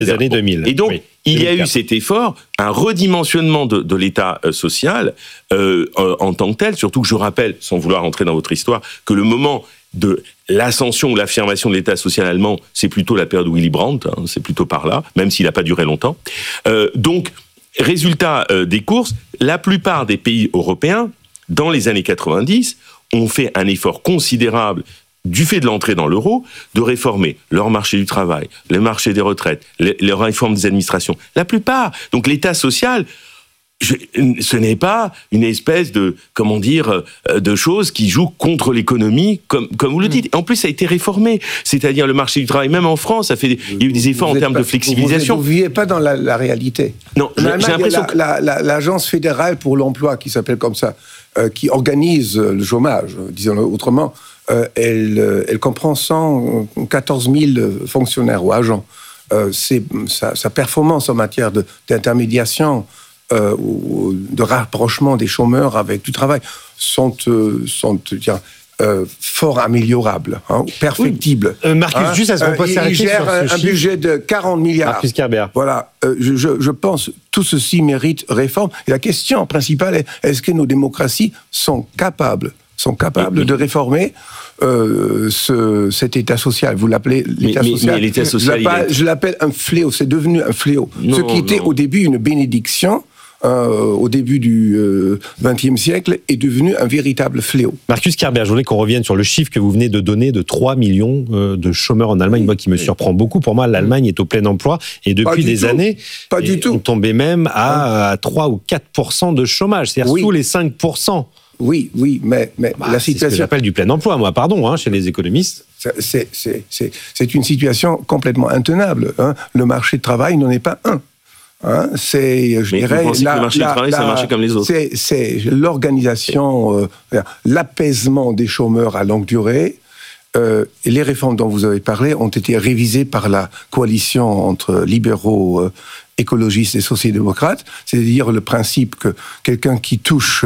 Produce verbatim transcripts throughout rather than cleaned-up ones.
Les années deux mille. Et donc, oui. il y a eu cet effort, un redimensionnement de, de l'État euh, social euh, euh, en tant que tel, surtout que je rappelle, sans vouloir entrer dans votre histoire, que le moment de l'ascension ou l'affirmation de l'État social allemand, c'est plutôt la période de Willy Brandt, hein, c'est plutôt par là, même s'il n'a pas duré longtemps. Euh, donc, résultat euh, des courses, la plupart des pays européens, dans les années quatre-vingt-dix, ont fait un effort considérable du fait de l'entrée dans l'euro, de réformer leur marché du travail, le marché des retraites, les, les réformes des administrations. La plupart. Donc l'État social, je, ce n'est pas une espèce de, comment dire, de choses qui jouent contre l'économie, comme, comme vous le dites. En plus, ça a été réformé. C'est-à-dire le marché du travail, même en France, ça fait, il y a eu des efforts en termes pas, de flexibilisation. Vous ne vivez pas dans la, la réalité. Non, j'ai, j'ai l'impression la, que... La, la, l'Agence fédérale pour l'emploi, qui s'appelle comme ça, euh, qui organise le chômage, disons-le autrement, Euh, elle, elle comprend cent quatorze mille fonctionnaires ou agents. Euh, c'est, sa, sa performance en matière de, d'intermédiation, euh, ou de rapprochement des chômeurs avec du travail sont, euh, sont dire, euh, fort améliorables, hein, perfectibles. Oui. Euh, Marcus, hein, juste à ce qu'on peut euh, s'arrêter il gère sur ce un, chiffre. un budget de quarante milliards. Marcus Kerber. Voilà, euh, je, je, je pense tout ceci mérite réforme. Et la question principale est, est-ce que nos démocraties sont capables sont capables de réformer euh, ce, cet État social. Vous l'appelez l'État mais, mais, social. Mais l'État social, je, l'appelle, est... je l'appelle un fléau. C'est devenu un fléau. Non, ce qui était non. au début une bénédiction, euh, au début du vingtième euh, siècle, est devenu un véritable fléau. Marcus Kerber, je voulais qu'on revienne sur le chiffre que vous venez de donner de trois millions de chômeurs en Allemagne, moi qui me surprend beaucoup. Pour moi, l'Allemagne est au plein emploi et depuis des tout. années, Pas du tout. on tombait même à, à trois ou quatre pour cent de chômage, c'est-à-dire oui. sous les cinq pour cent. Oui, oui, mais, mais bah, la c'est situation... ce que j'appelle du plein emploi, moi, pardon, hein, chez les économistes. C'est, c'est, c'est, c'est une situation complètement intenable. Hein. Le marché de travail n'en est pas un. Hein. C'est, je mais dirais, vous pensez la, que le marché la, du travail, la, c'est un marché comme les autres. C'est, c'est l'organisation, euh, l'apaisement des chômeurs à longue durée. Euh, et les réformes dont vous avez parlé ont été révisées par la coalition entre libéraux, euh, écologistes et sociodémocrates. C'est-à-dire le principe que quelqu'un qui touche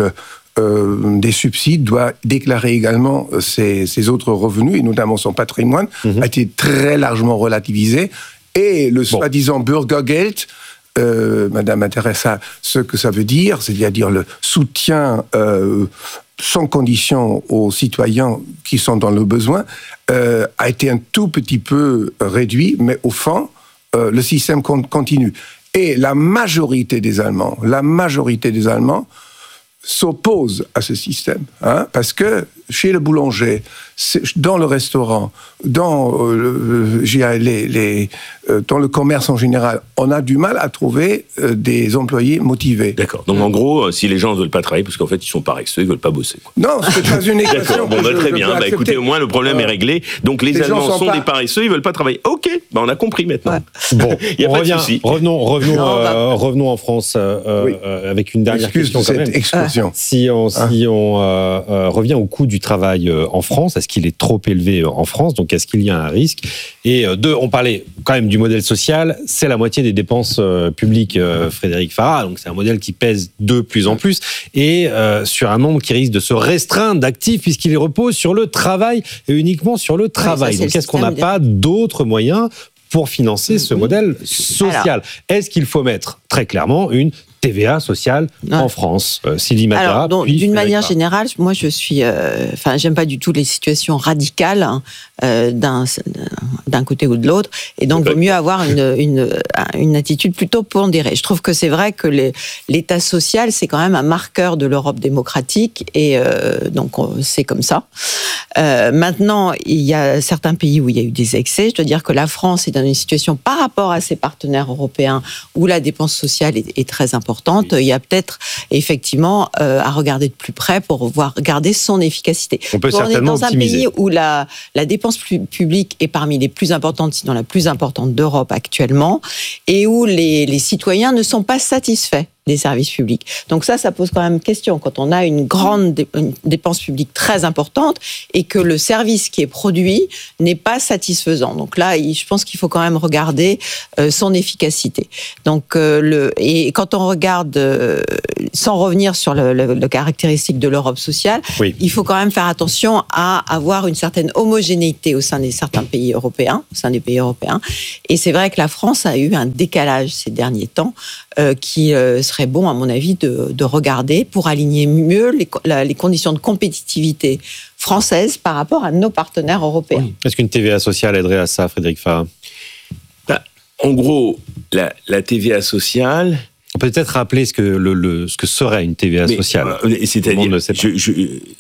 Euh, des subsides doit déclarer également ses, ses autres revenus, et notamment son patrimoine, mmh. a été très largement relativisé. Et le bon. soi-disant Bürgergeld, euh, Madame m'intéresse à ce que ça veut dire, c'est-à-dire le soutien euh, sans condition aux citoyens qui sont dans le besoin, euh, a été un tout petit peu réduit, mais au fond, euh, le système continue. Et la majorité des Allemands, la majorité des Allemands, s'oppose à ce système, hein, parce que chez le boulanger, dans le restaurant, dans, euh, les, les, euh, dans le commerce en général, on a du mal à trouver euh, des employés motivés. D'accord. Donc en gros, si les gens ne veulent pas travailler, parce qu'en fait ils sont paresseux, ils ne veulent pas bosser. Quoi. Non, c'est pas une équation. D'accord. Bon, bah, je, très je bien. Bah, écoutez, au moins le problème euh, est réglé. Donc les, les Allemands sont, sont pas... des paresseux, ils ne veulent pas travailler. Ok, bah, on a compris maintenant. Ouais. Bon, il y a on pas revient, de souci. Revenons, revenons, non, euh, va... revenons en France euh, oui. euh, avec une dernière Excuse question quand quand même. Excursion. Si on, si hein? on euh, euh, revient au coût du travail euh, en France, est-ce qu'il est trop élevé en France? Donc est-ce qu'il y a un risque? Et euh, deux, on parlait quand même du modèle social, c'est la moitié des dépenses euh, publiques, euh, Frédéric Farah, donc c'est un modèle qui pèse de plus en plus, et euh, sur un nombre qui risque de se restreindre d'actifs puisqu'il repose sur le travail et uniquement sur le travail. Oui, ça, donc est-ce qu'on n'a pas d'autres moyens pour financer ce oui. modèle social? Alors, est-ce qu'il faut mettre très clairement une T V A sociale ouais. en France, euh, Sylvie Matera. Alors, donc, d'une manière générale, moi je suis, enfin, euh, j'aime pas du tout les situations radicales hein, euh, d'un d'un côté ou de l'autre, et donc il vaut mieux avoir une une une attitude plutôt pondérée. Je trouve que c'est vrai que les, l'État social c'est quand même un marqueur de l'Europe démocratique, et euh, donc c'est comme ça. Euh, maintenant, il y a certains pays où il y a eu des excès. Je dois dire que la France est dans une situation par rapport à ses partenaires européens où la dépense sociale est, est très importante. Il y a peut-être effectivement euh, à regarder de plus près pour voir garder son efficacité. On peut on certainement est dans optimiser. un pays où la, la dépense publique est parmi les plus importantes, sinon la plus importante d'Europe actuellement, et où les, les citoyens ne sont pas satisfaits des services publics. Donc ça, ça pose quand même question. Quand on a une grande dé- une dépense publique très importante et que le service qui est produit n'est pas satisfaisant. Donc là, je pense qu'il faut quand même regarder euh, son efficacité. Donc, euh, le, et quand on regarde, euh, sans revenir sur le, le, le caractéristique de l'Europe sociale, Oui. il faut quand même faire attention à avoir une certaine homogénéité au sein des certains pays européens, au sein des pays européens. Et c'est vrai que la France a eu un décalage ces derniers temps euh, qui euh, serait bon, à mon avis, de, de regarder pour aligner mieux les, la, les conditions de compétitivité françaises par rapport à nos partenaires européens. Oui. Est-ce qu'une T V A sociale aiderait à ça, Frédéric Farah ? Bah, en gros, la, la T V A sociale... On peut peut-être rappeler ce que, le, le, ce que serait une T V A mais, sociale. Euh, c'est-à-dire, je, je,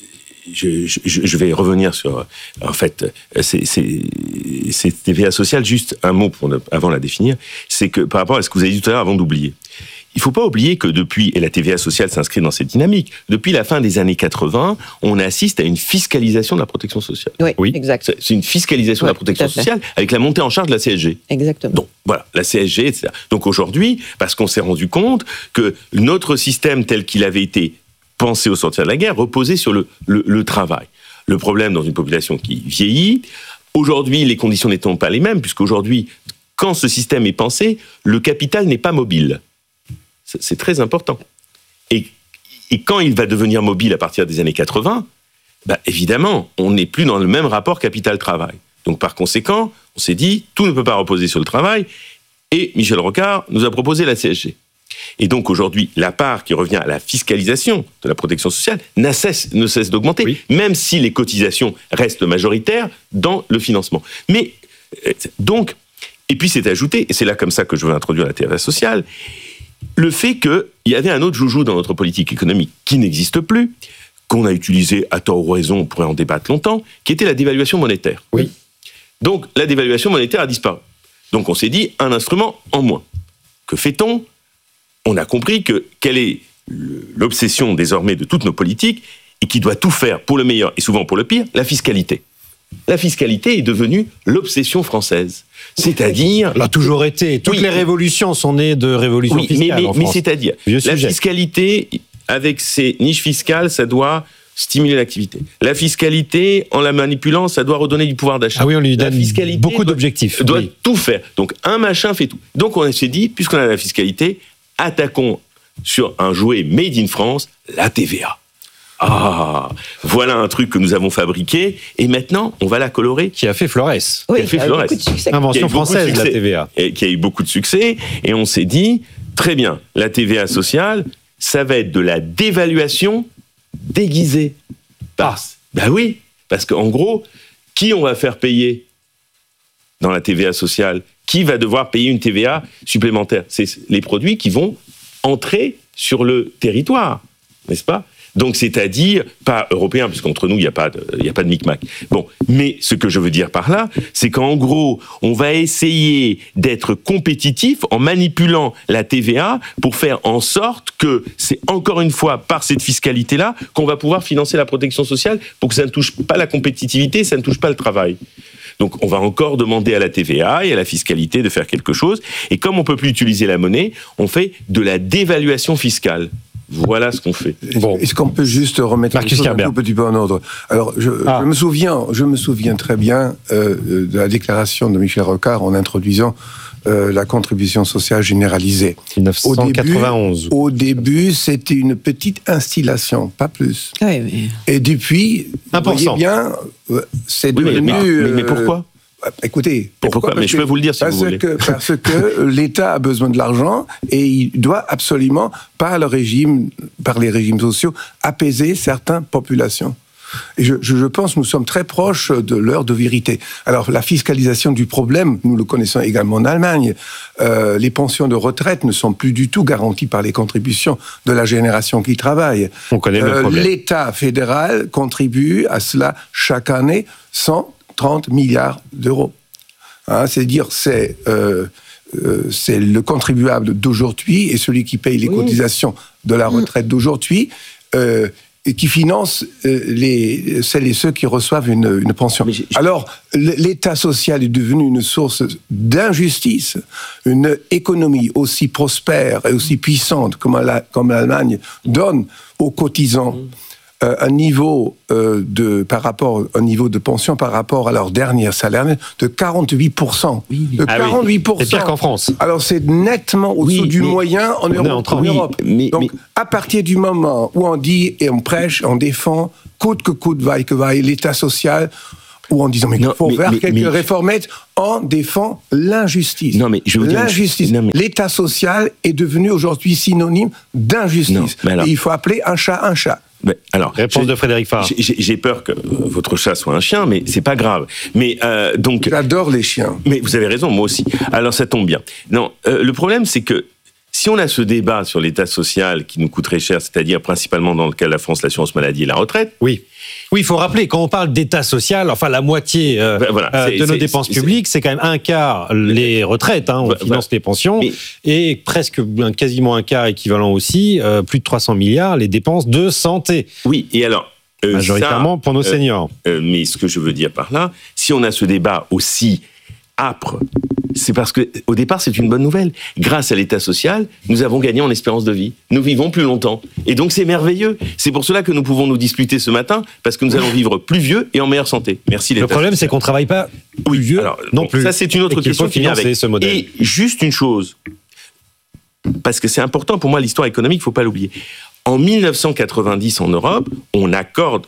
je, je, je vais revenir sur... En fait, c'est, c'est, c'est T V A sociale, juste un mot pour ne, avant la définir, c'est que par rapport à ce que vous avez dit tout à l'heure, avant d'oublier, il ne faut pas oublier que depuis, et la T V A sociale s'inscrit dans cette dynamique, depuis la fin des années quatre-vingts, on assiste à une fiscalisation de la protection sociale. Oui, oui. exact. C'est une fiscalisation oui, de la protection sociale avec la montée en charge de la C S G. Exactement. Donc, voilà, la C S G, et cetera. Donc aujourd'hui, parce qu'on s'est rendu compte que notre système tel qu'il avait été pensé au sortir de la guerre reposait sur le, le, le travail. Le problème dans une population qui vieillit, aujourd'hui, les conditions n'étant pas les mêmes, puisqu'aujourd'hui, quand ce système est pensé, le capital n'est pas mobile. C'est très important. Et, et quand il va devenir mobile à partir des années quatre-vingts, bah évidemment, on n'est plus dans le même rapport capital-travail. Donc par conséquent, on s'est dit, tout ne peut pas reposer sur le travail, et Michel Rocard nous a proposé la C S G. Et donc aujourd'hui, la part qui revient à la fiscalisation de la protection sociale ne cesse, ne cesse d'augmenter, oui. même si les cotisations restent majoritaires dans le financement. Mais donc, et puis c'est ajouté, et c'est là comme ça que je veux introduire la T V A sociale, le fait qu'il y avait un autre joujou dans notre politique économique qui n'existe plus, qu'on a utilisé à tort ou raison, on pourrait en débattre longtemps, qui était la dévaluation monétaire. Oui. Donc la dévaluation monétaire a disparu. Donc on s'est dit, un instrument en moins. Que fait-on ? On a compris que quelle est l'obsession désormais de toutes nos politiques et qui doit tout faire pour le meilleur et souvent pour le pire, la fiscalité. La fiscalité est devenue l'obsession française. C'est-à-dire... Elle a toujours été. Toutes oui, les révolutions sont nées de révolutions oui, fiscales mais, mais, en France. mais c'est-à-dire, Vieux la sujet. Fiscalité, avec ses niches fiscales, ça doit stimuler l'activité. La fiscalité, en la manipulant, ça doit redonner du pouvoir d'achat. Ah oui, on lui donne la fiscalité beaucoup d'objectifs. doit oui. tout faire. Donc, un machin fait tout. Donc, on s'est dit, puisqu'on a la fiscalité, attaquons sur un jouet made in France, la T V A. Ah, voilà un truc que nous avons fabriqué, et maintenant, on va la colorer. Qui a fait Flores. Oui, qui a fait Flores. Invention française, de la T V A. Et qui a eu beaucoup de succès, et on s'est dit, très bien, la T V A sociale, ça va être de la dévaluation déguisée. Ah, ben oui, parce qu'en gros, qui on va faire payer dans la T V A sociale ? Qui va devoir payer une T V A supplémentaire ? C'est les produits qui vont entrer sur le territoire, n'est-ce pas ? Donc, c'est-à-dire, pas européen, puisqu'entre nous, il n'y a pas de, il n'y a pas de micmac. Bon, mais ce que je veux dire par là, c'est qu'en gros, on va essayer d'être compétitif en manipulant la T V A pour faire en sorte que c'est encore une fois par cette fiscalité-là qu'on va pouvoir financer la protection sociale pour que ça ne touche pas la compétitivité, ça ne touche pas le travail. Donc, on va encore demander à la T V A et à la fiscalité de faire quelque chose. Et comme on ne peut plus utiliser la monnaie, on fait de la dévaluation fiscale. Voilà ce qu'on fait. Bon. Est-ce qu'on peut juste remettre Marcus les choses un tout petit peu en ordre ? Alors, je, ah. je me souviens, je me souviens très bien euh, de la déclaration de Michel Rocard en introduisant euh, la contribution sociale généralisée. dix-neuf cent quatre-vingt-onze. Au début, au début, c'était une petite installation, pas plus. Oui, mais... Et depuis, un pour cent. Vous voyez bien, c'est oui, devenu... Mais, mais, mais pourquoi ? Écoutez, pourquoi, pourquoi Mais je peux vous le dire si parce vous voulez. Que, parce que l'État a besoin de l'argent et il doit absolument, par le régime, par les régimes sociaux, apaiser certaines populations. Et je, je pense que nous sommes très proches de l'heure de vérité. Alors, la fiscalisation du problème, nous le connaissons également en Allemagne. Euh, les pensions de retraite ne sont plus du tout garanties par les contributions de la génération qui travaille. On connaît le euh, problème. L'État fédéral contribue à cela chaque année cent trente milliards d'euros. Hein, c'est-à-dire, c'est, euh, euh, c'est le contribuable d'aujourd'hui et celui qui paye les oui. cotisations de la retraite d'aujourd'hui. Euh, qui finance euh, les, celles et ceux qui reçoivent une, une pension. Je... Alors, l'État social est devenu une source d'injustice. Une économie aussi prospère et aussi puissante comme, la, comme l'Allemagne donne aux cotisants mmh. euh, un niveau euh, de par rapport un niveau de pension par rapport à leur dernier salaire de quarante-huit pour cent. Oui, oui. De ah quarante-huit pour cent. C'est pire qu'en France. Alors c'est nettement au-dessous oui, du moyen en Europe. En Europe. Mais, Donc mais... à partir du moment où on dit et on prêche, on défend coûte que coûte, vaille que vaille, l'État social, ou en disant mais il faut mais, faire mais, quelques mais... réformettes, on défend l'injustice. Non mais je veux l'injustice. Dire... Non, mais... L'État social est devenu aujourd'hui synonyme d'injustice. Non, alors... Et il faut appeler un chat un chat. Mais alors, réponse de Frédéric Farr. J'ai, j'ai peur que votre chat soit un chien, mais c'est pas grave. Mais euh, donc, j'adore les chiens. Mais vous avez raison, moi aussi. Alors ça tombe bien. Non, euh, le problème c'est que si on a ce débat sur l'État social qui nous coûte très cher, c'est-à-dire principalement dans le cas de la France, l'assurance maladie et la retraite. Oui. Oui, il faut rappeler, quand on parle d'État social, enfin la moitié euh, ben voilà, euh, de nos dépenses publiques, c'est, c'est quand même un quart les retraites, hein, on ben, finance ben, les pensions, mais, et presque quasiment un quart équivalent aussi, euh, plus de trois cents milliards, les dépenses de santé. Oui, et alors... Euh, majoritairement ça, pour nos seniors. Euh, euh, mais ce que je veux dire par là, si on a ce débat aussi âpre, c'est parce que au départ c'est une bonne nouvelle. Grâce à l'État social, nous avons gagné en espérance de vie. Nous vivons plus longtemps. Et donc c'est merveilleux. C'est pour cela que nous pouvons nous disputer ce matin, parce que nous allons vivre plus vieux et en meilleure santé. Merci l'État. Le problème social. c'est qu'on ne travaille pas plus vieux alors, non bon, plus. Ça c'est une autre question qui vient avec. Ce modèle. Et juste une chose, parce que c'est important pour moi l'histoire économique, il ne faut pas l'oublier. En dix-neuf cent quatre-vingt-dix en Europe, on accorde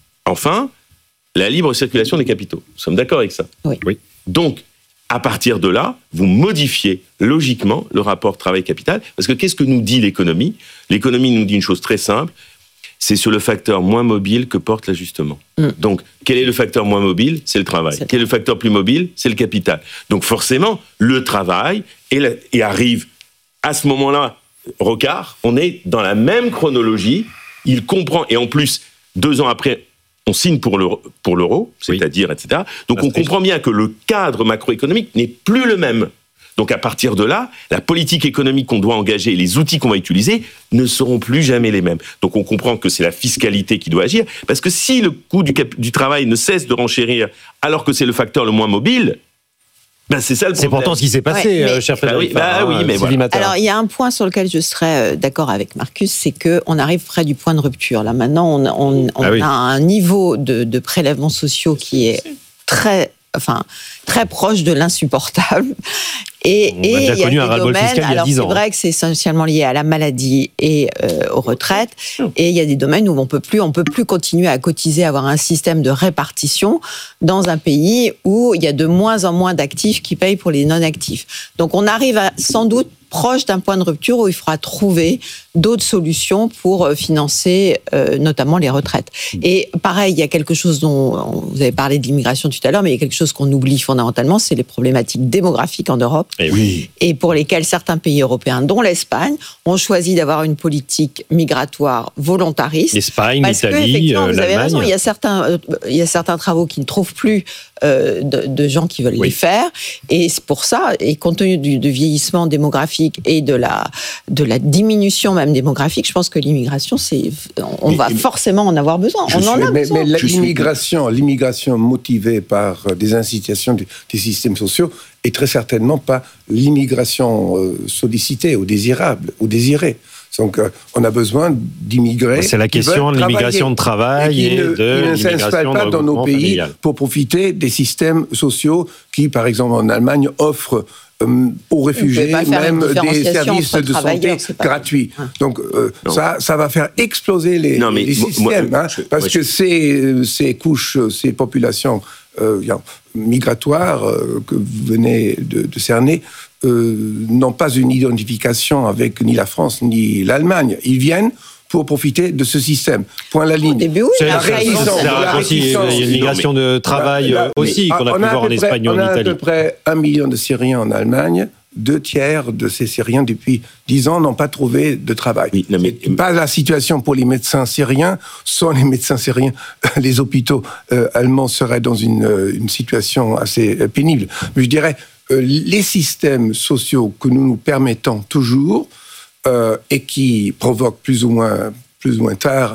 enfin la libre circulation des capitaux. Nous sommes d'accord avec ça. Oui. oui. Donc, à partir de là, vous modifiez logiquement le rapport travail-capital. Parce que qu'est-ce que nous dit l'économie ? L'économie nous dit une chose très simple, c'est sur le facteur moins mobile que porte l'ajustement. Mm. Donc, quel est le facteur moins mobile ? C'est le travail. C'est... Quel est le facteur plus mobile ? C'est le capital. Donc forcément, le travail, et, la... et arrive à ce moment-là, Rocard, on est dans la même chronologie, il comprend, et en plus, deux ans après, on signe pour l'euro, pour l'euro c'est-à-dire, oui. et cetera. Donc on comprend bien que le cadre macroéconomique n'est plus le même. Donc à partir de là, la politique économique qu'on doit engager et les outils qu'on va utiliser ne seront plus jamais les mêmes. Donc on comprend que c'est la fiscalité qui doit agir, parce que si le coût du, cap- du travail ne cesse de renchérir alors que c'est le facteur le moins mobile, ben c'est ça le c'est pourtant ce qui s'est passé, ouais, mais, euh, cher Frédéric. Bah oui, bah oui, mais voilà. Alors il y a un point sur lequel je serais d'accord avec Marcus, c'est que on arrive près du point de rupture. Là maintenant, on, on, on ah oui. a un niveau de, de prélèvements sociaux qui est très, enfin, très proche de l'insupportable. Et, on et a déjà il y a connu un ras-le-bol fiscal il y a dix ans. Alors c'est vrai que c'est essentiellement lié à la maladie et euh, aux retraites. Et il y a des domaines où on peut plus, on peut plus continuer à cotiser, avoir un système de répartition dans un pays où il y a de moins en moins d'actifs qui payent pour les non-actifs. Donc on arrive à, sans doute proche d'un point de rupture où il faudra trouver d'autres solutions pour financer euh, notamment les retraites. Et pareil, il y a quelque chose dont vous avez parlé de l'immigration tout à l'heure, mais il y a quelque chose qu'on oublie fondamentalement, c'est les problématiques démographiques en Europe. Et, oui. et pour lesquelles certains pays européens, dont l'Espagne, ont choisi d'avoir une politique migratoire volontariste. L'Espagne, parce l'Italie, que, euh, vous l'Allemagne. avez raison, il y a certains, euh, il y a certains travaux qui ne trouvent plus euh, de, de gens qui veulent oui. les faire. Et c'est pour ça, et compte tenu du, du vieillissement démographique et de la, de la diminution même démographique, je pense que l'immigration, c'est, on mais, va mais, forcément en avoir besoin. On suis, en a mais, besoin. Mais l'immigration, l'immigration motivée par des incitations du, des systèmes sociaux est très certainement pas l'immigration euh, sollicitée ou désirable ou désirée. Donc, euh, on a besoin d'immigrer. C'est la question de l'immigration de travail et, et de qui ne s'installent pas dans nos pays familial. Pour profiter des systèmes sociaux qui, par exemple, en Allemagne, offrent euh, aux réfugiés même des services de santé gratuits. Hein. Donc, euh, ça, ça va faire exploser les, non, mais les systèmes, moi, hein, je, parce moi, que je... ces, ces couches, ces populations euh, migratoires euh, que vous venez de, de cerner, Euh, n'ont pas une identification avec ni la France ni l'Allemagne. Ils viennent pour profiter de ce système. Point la ligne. Au début, oui, c'est la réticence. Il y a une migration de travail là, là, aussi qu'on a pu voir en Espagne ou en Italie. On a à peu près un million de Syriens en Allemagne. Deux tiers de ces Syriens, depuis dix ans, n'ont pas trouvé de travail. Oui, non, mais... C'est pas la situation pour les médecins syriens. Sans les médecins syriens, les hôpitaux euh, allemands seraient dans une, une situation assez pénible. Mais je dirais, euh, les systèmes sociaux que nous nous permettons toujours euh, et qui provoquent plus ou moins, plus ou moins tard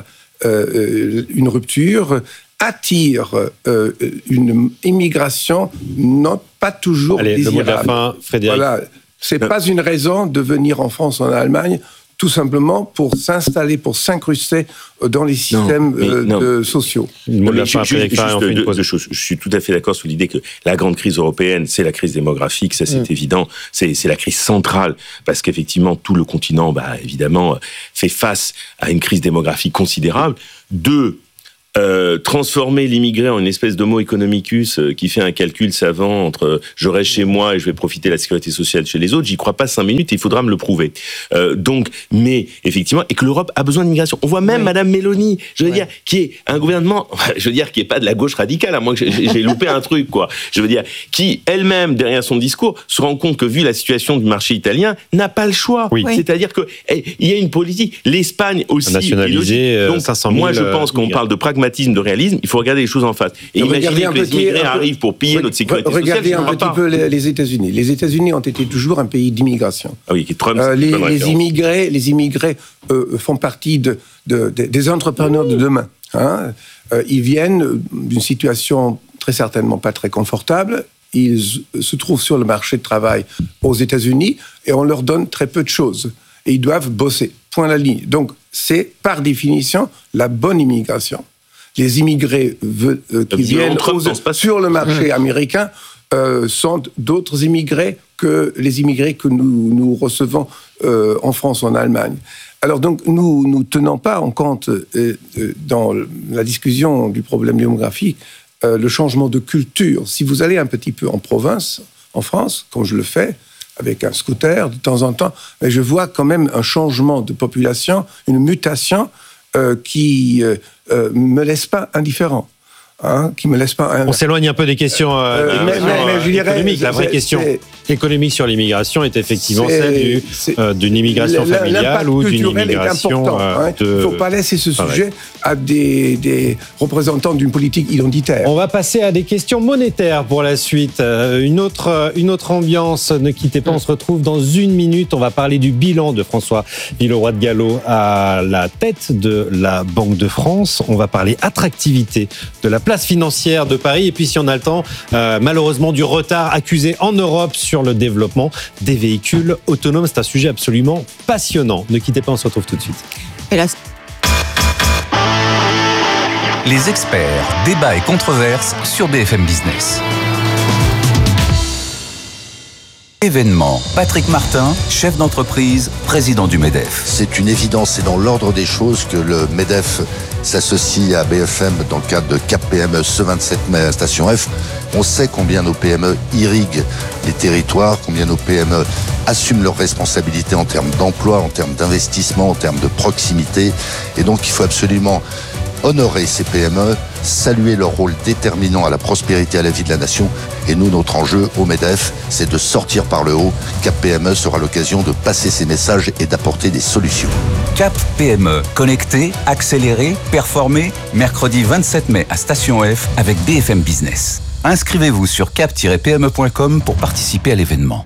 euh, une rupture, attire euh, une immigration non pas toujours Allez, désirable. le mot de la fin, Frédéric. Voilà, c'est pas une raison de venir en France ou en Allemagne, tout simplement pour s'installer, pour s'incruster dans les systèmes non, mais, euh, non. de, sociaux. Le mot de la fin, Juste, Frédéric juste Farah, on fait une deux, pause. deux choses. Je suis tout à fait d'accord sur l'idée que la grande crise européenne, c'est la crise démographique, ça c'est Mm. évident, c'est, c'est la crise centrale, parce qu'effectivement, tout le continent, bah, évidemment, fait face à une crise démographique considérable. Deux, Euh, transformer l'immigré en une espèce d'homo economicus euh, qui fait un calcul savant entre euh, je reste chez moi et je vais profiter de la sécurité sociale chez les autres, j'y crois pas cinq minutes et il faudra me le prouver. Euh, donc, mais effectivement, et que l'Europe a besoin d'immigration. On voit même oui. Madame Meloni, je veux ouais. dire, qui est un gouvernement, je veux dire, qui est pas de la gauche radicale, à moins que j'ai, j'ai loupé un truc, quoi. Je veux dire, qui elle-même, derrière son discours, se rend compte que vu la situation du marché italien, n'a pas le choix. Oui. C'est-à-dire que eh, il y a une politique. L'Espagne aussi. Nationalisé, euh, donc, cinq cent mille, moi, je pense qu'on euh, parle de pragmatisme, de réalisme, il faut regarder les choses en face. Et imaginez que les immigrés arrivent pour piller notre sécurité sociale. Regardez un petit peu les, les États-Unis. Les États-Unis ont été toujours un pays d'immigration. Ah oui, Trump, euh, les, les immigrés, les immigrés euh, font partie de, de, de, des entrepreneurs de demain. Hein. Euh, ils viennent d'une situation très certainement pas très confortable. Ils se trouvent sur le marché de travail aux États-Unis et on leur donne très peu de choses. Et ils doivent bosser. Point la ligne. Donc, c'est par définition la bonne immigration. Les immigrés veut, euh, qui viennent aux, sur le marché américain euh, sont d'autres immigrés que les immigrés que nous, nous recevons euh, en France ou en Allemagne. Alors donc, nous ne tenons pas en compte, euh, euh, dans la discussion du problème démographique, euh, le changement de culture. Si vous allez un petit peu en province, en France, comme je le fais, avec un scooter, de temps en temps, je vois quand même un changement de population, une mutation euh, qui euh, euh, me laisse pas indifférent. Hein, qui me laisse pas. Un... On s'éloigne un peu des questions, euh, euh, des mais, questions mais, mais, je dirais, économiques. La vraie c'est, question c'est, économique sur l'immigration est effectivement c'est, celle du, euh, d'une immigration familiale ou d'une immigration. Hein. Il de... ne faut pas laisser ce ah, sujet ouais. à des, des représentants d'une politique identitaire. On va passer à des questions monétaires pour la suite. Euh, une autre, une autre ambiance. Ne quittez pas. On se retrouve dans une minute. On va parler du bilan de François Villeroy de Galhau à la tête de la Banque de France. On va parler attractivité de la place financière de Paris. Et puis, si on a le temps, euh, malheureusement, du retard accusé en Europe sur le développement des véhicules autonomes. C'est un sujet absolument passionnant. Ne quittez pas, on se retrouve tout de suite. Et là... Les experts, débats et controverses sur B F M Business. Événement. Patrick Martin, chef d'entreprise, président du MEDEF. C'est une évidence, c'est dans l'ordre des choses que le MEDEF s'associe à B F M dans le cadre de Cap P M E ce vingt-sept mai à Station F. On sait combien nos P M E irriguent les territoires, combien nos P M E assument leurs responsabilités en termes d'emploi, en termes d'investissement, en termes de proximité. Et donc, il faut absolument honorer ces P M E, saluer leur rôle déterminant à la prospérité et à la vie de la nation. Et nous, notre enjeu au MEDEF, c'est de sortir par le haut. Cap P M E sera l'occasion de passer ces messages et d'apporter des solutions. Cap P M E, connecté, accéléré, performé, mercredi vingt-sept mai à Station F avec B F M Business. Inscrivez-vous sur cap tiret p m e point com pour participer à l'événement.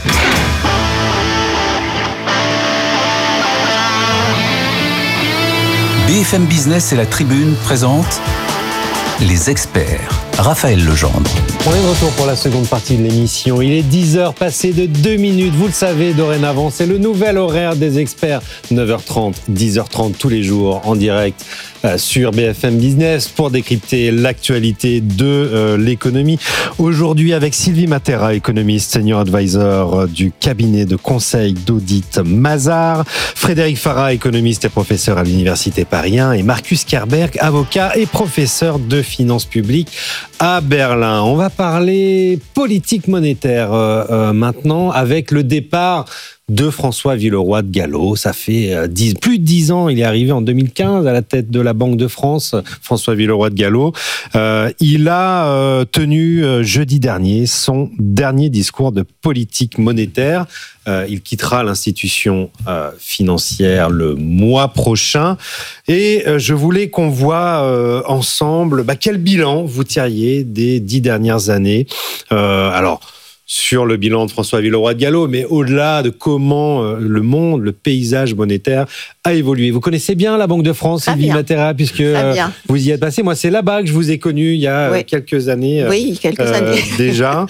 B F M Business et la Tribune présentent les experts. Raphaël Legendre. On est de retour pour la seconde partie de l'émission. Il est dix heures passées de deux minutes. Vous le savez, dorénavant, c'est le nouvel horaire des experts. neuf heures trente, dix heures trente tous les jours en direct euh, sur B F M Business pour décrypter l'actualité de euh, l'économie. Aujourd'hui avec Sylvie Matera, économiste, senior advisor du cabinet de conseil d'audit Mazars, Frédéric Farah, économiste et professeur à l'Université Paris un, et Marcus Kerberg, avocat et professeur de finances publiques à Berlin. On va parler politique monétaire euh, euh, maintenant avec le départ de François Villeroy de Galhau. Ça fait euh, dix, plus de dix ans. Il est arrivé en deux mille quinze à la tête de la Banque de France, François Villeroy de Galhau. Euh, il a euh, tenu euh, jeudi dernier son dernier discours de politique monétaire. Euh, il quittera l'institution euh, financière le mois prochain. Et euh, je voulais qu'on voit euh, ensemble bah, quel bilan vous tiriez des dix dernières années. Euh, alors, sur le bilan de François Villeroy de Galhau, mais au-delà de comment euh, le monde, le paysage monétaire a évolué. Vous connaissez bien la Banque de France, Sylvie Matera, puisque euh, vous y êtes passé. Moi, c'est là-bas que je vous ai connu il y a oui. quelques années. Oui, quelques euh, années. déjà.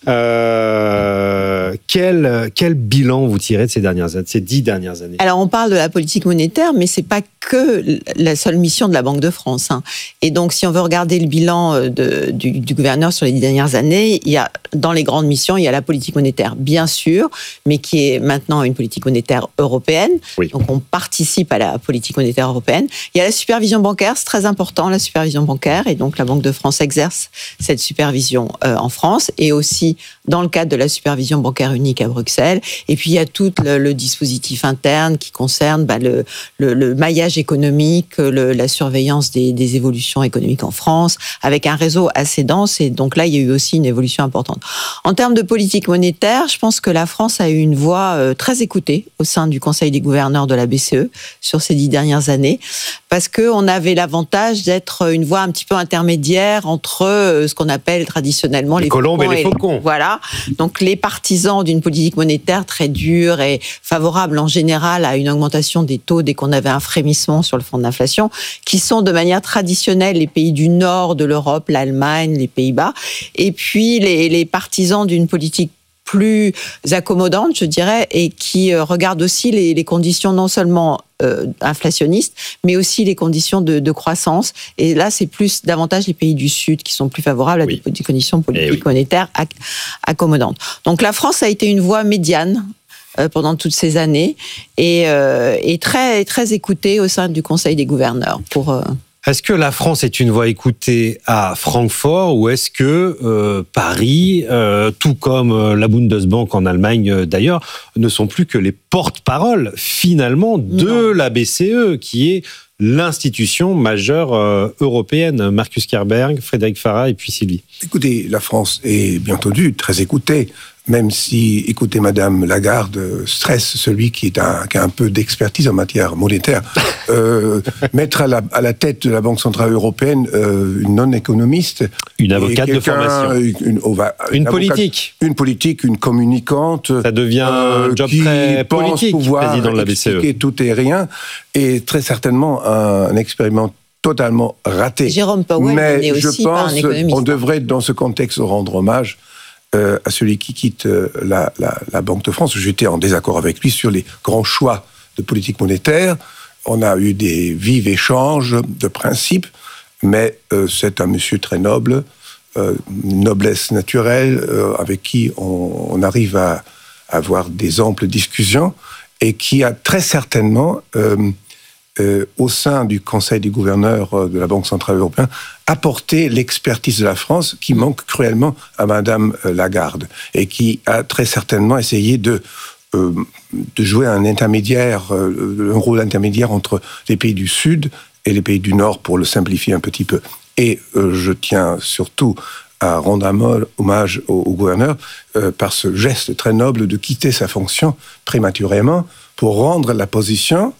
Euh, quel, quel bilan vous tirez de ces dernières années, ces dix dernières années? Alors, on parle de la politique monétaire, mais c'est pas que la seule mission de la Banque de France. Hein. Et donc, si on veut regarder le bilan de, du, du gouverneur sur les dix dernières années, il y a, dans les grandes missions, il y a la politique monétaire, bien sûr, mais qui est maintenant une politique monétaire européenne. Oui. Donc, on participe à la politique monétaire européenne. Il y a la supervision bancaire, c'est très important, la supervision bancaire. Et donc, la Banque de France exerce cette supervision euh, en France et aussi dans le cadre de la supervision bancaire unique à Bruxelles. Et puis, il y a tout le, le dispositif interne qui concerne bah, le, le, le maillage économique, le, la surveillance des, des évolutions économiques en France, avec un réseau assez dense. Et donc là, il y a eu aussi une évolution importante. En termes de politique monétaire, je pense que la France a eu une voix euh, très écoutée au sein du Conseil des gouverneurs de la B C E sur ces dix dernières années, parce qu'on avait l'avantage d'être une voix un petit peu intermédiaire entre euh, ce qu'on appelle traditionnellement les, les colombes et les faucons. Les, voilà. Donc les partisans d'une politique monétaire très dure et favorable en général à une augmentation des taux dès qu'on avait un frémissement sur le front de l'inflation, qui sont de manière traditionnelle les pays du nord de l'Europe, l'Allemagne, les Pays-Bas, et puis les, les partisans d'une politique plus accommodante, je dirais, et qui euh, regarde aussi les, les conditions non seulement euh, inflationnistes, mais aussi les conditions de, de croissance. Et là, c'est plus davantage les pays du Sud qui sont plus favorables à oui. des, des conditions politiques oui. monétaires ac- accommodantes. Donc la France a été une voie médiane euh, pendant toutes ces années et, euh, et très, très écoutée au sein du Conseil des gouverneurs pour... Euh, Est-ce que la France est une voix écoutée à Francfort ou est-ce que euh, Paris, euh, tout comme euh, la Bundesbank en Allemagne euh, d'ailleurs, ne sont plus que les porte-paroles finalement de non. la B C E, qui est l'institution majeure euh, européenne? Marcus Kerberg, Frédéric Farah et puis Sylvie. Écoutez, la France est bien entendu très écoutée, même si, écoutez, Madame Lagarde stresse celui qui, est un, qui a un peu d'expertise en matière monétaire. Euh, mettre à la, à la tête de la Banque Centrale Européenne euh, une non-économiste... Une avocate de formation. Une, une, oh, bah, une, une politique. Une politique, une communicante. Ça devient euh, un job très politique, président de la B C E. Expliquer tout et rien, et très certainement un, un expériment totalement raté. Jérôme Powell mais est aussi je pense pas un économiste. On devrait, dans ce contexte, rendre hommage euh, à celui qui quitte euh, la, la, la Banque de France. J'étais en désaccord avec lui sur les grands choix de politique monétaire. On a eu des vifs échanges de principes, mais euh, c'est un monsieur très noble, euh, noblesse naturelle, euh, avec qui on, on arrive à, à avoir des amples discussions, et qui a très certainement... Euh, Euh, au sein du Conseil des gouverneurs euh, de la Banque Centrale Européenne, apporter l'expertise de la France qui manque cruellement à Madame euh, Lagarde et qui a très certainement essayé de, euh, de jouer un intermédiaire, euh, un rôle intermédiaire entre les pays du Sud et les pays du Nord, pour le simplifier un petit peu. Et euh, je tiens surtout à rendre un hommage au, au gouverneur euh, par ce geste très noble de quitter sa fonction prématurément pour rendre la position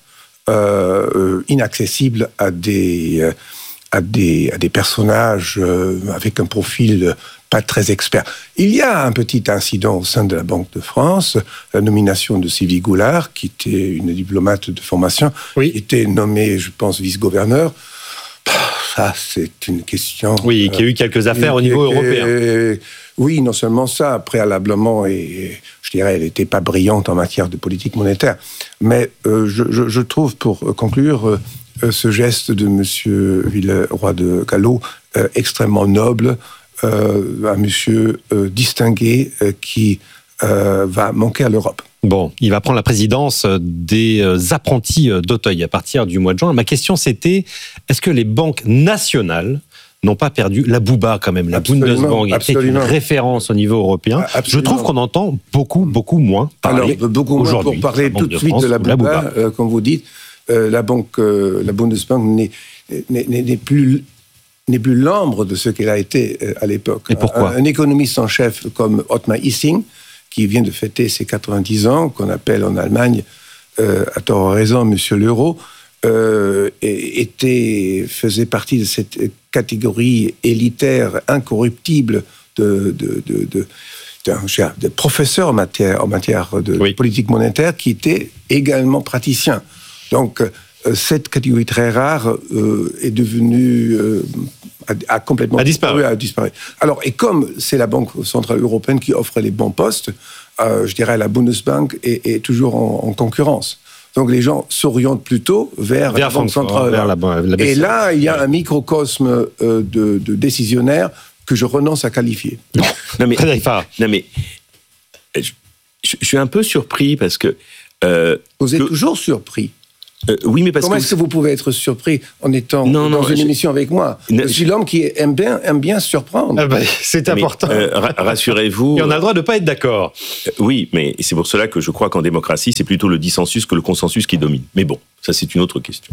Euh, inaccessible à des, euh, à des, à des personnages euh, avec un profil pas très expert. Il y a un petit incident au sein de la Banque de France, la nomination de Sylvie Goulard, qui était une diplomate de formation, oui. qui était nommée, je pense, vice-gouverneur. Ça, c'est une question... Oui, qui a eu quelques affaires euh, au niveau et, européen. Et, oui, non seulement ça, préalablement, et je dirais, elle n'était pas brillante en matière de politique monétaire. Mais euh, je, je, je trouve, pour conclure, euh, ce geste de M. Villeroy de Galhau euh, extrêmement noble, euh, un monsieur euh, distingué euh, qui euh, va manquer à l'Europe. Bon, il va prendre la présidence des apprentis d'Auteuil à partir du mois de juin. Ma question, c'était, est-ce que les banques nationales n'ont pas perdu la bouba quand même? La absolument, Bundesbank était une référence au niveau européen. Absolument. Je trouve qu'on entend beaucoup, beaucoup moins parler. Alors, beaucoup moins aujourd'hui. Pour parler tout de, de suite France, de la bouba, la bouba. Euh, comme vous dites, euh, la banque, euh, la Bundesbank n'est, n'est, n'est plus n'est plus l'ombre de ce qu'elle a été euh, à l'époque. Et pourquoi? Un, un économiste en chef comme Ottmar Hissing, qui vient de fêter ses quatre-vingt-dix ans, qu'on appelle en Allemagne, euh, à tort ou raison, Monsieur l'Euro, euh, était, faisait partie de cette catégorie élitaire, incorruptible, de, de, de, de, j'ai un professeur en matière, en matière de oui. politique monétaire qui était également praticien. Donc, euh, cette catégorie très rare euh, est devenue... Euh, a, a complètement a disparu. a disparu. Alors, et comme c'est la Banque centrale européenne qui offre les bons postes, euh, je dirais la Bundesbank est, est toujours en, en concurrence. Donc, les gens s'orientent plutôt vers, vers la Banque centrale. Vers la, la et là, il y a ouais. un microcosme euh, de, de décisionnaires que je renonce à qualifier. Non, non mais, non mais je, je suis un peu surpris parce que... Euh, vous êtes que, toujours surpris. Euh, oui, mais parce Comment que... est-ce que vous pouvez être surpris en étant non, dans non, une je... émission avec moi? Ne... Je suis l'homme qui aime bien, aime bien surprendre. Ah bah, c'est mais, important. Euh, rassurez-vous... Et on a le droit de ne pas être d'accord. Euh, oui, mais c'est pour cela que je crois qu'en démocratie, c'est plutôt le dissensus que le consensus qui domine. Mais bon, ça c'est une autre question.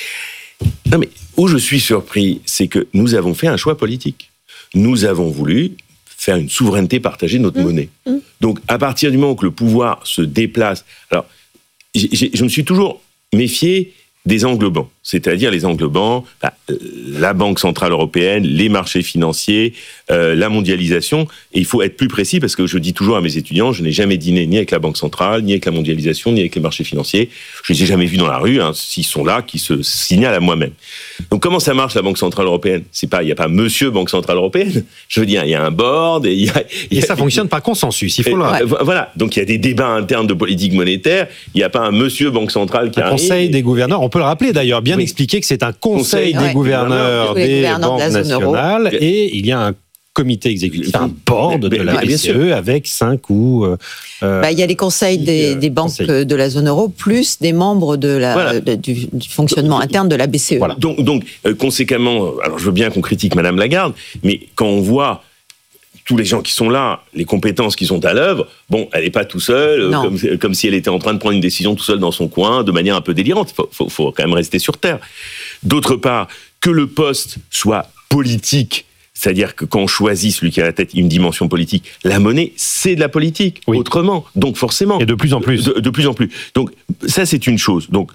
Non mais, où je suis surpris, c'est que nous avons fait un choix politique. Nous avons voulu faire une souveraineté partagée de notre mmh. monnaie. Mmh. Donc, à partir du moment que le pouvoir se déplace... Alors, j'ai, j'ai, je me suis toujours méfié des englobants, c'est-à-dire les englobants, bah, la Banque centrale européenne, les marchés financiers, euh, la mondialisation. Et il faut être plus précis parce que je dis toujours à mes étudiants, je n'ai jamais dîné ni avec la Banque centrale, ni avec la mondialisation, ni avec les marchés financiers. Je les ai jamais vus dans la rue, hein, s'ils sont là, qui se signalent à moi-même. Donc comment ça marche la Banque centrale européenne ? C'est pas, il n'y a pas Monsieur Banque centrale européenne. Je veux dire, il y a un board et il y a. Et, et ça fonctionne par consensus. Il faut le rappeler. Voilà. Donc il y a des débats internes de politique monétaire. Il n'y a pas un Monsieur Banque centrale qui un arrive. Conseil des gouverneurs. On peut le rappeler d'ailleurs, bien oui. expliquer que c'est un conseil, conseil des ouais. gouverneurs des, des gouverneurs banques de nationales et il y a un comité exécutif, un board de la B C E avec cinq ou... Euh, bah, il y a les conseils des, des banques conseils. de la zone euro, plus des membres de la, voilà. de, du, du fonctionnement donc, interne de la B C E. Voilà. Donc, donc euh, conséquemment, alors je veux bien qu'on critique Madame Lagarde, mais quand on voit tous les gens qui sont là, les compétences qui sont à l'œuvre, bon, elle n'est pas tout seule, comme, comme si elle était en train de prendre une décision tout seule dans son coin, de manière un peu délirante. Il faut, faut, faut quand même rester sur terre. D'autre part, que le poste soit politique, c'est-à-dire que quand on choisit celui qui a à la tête une dimension politique, la monnaie, c'est de la politique, oui. autrement. Donc forcément... Et de plus en plus. De, de plus en plus. Donc ça, c'est une chose. Donc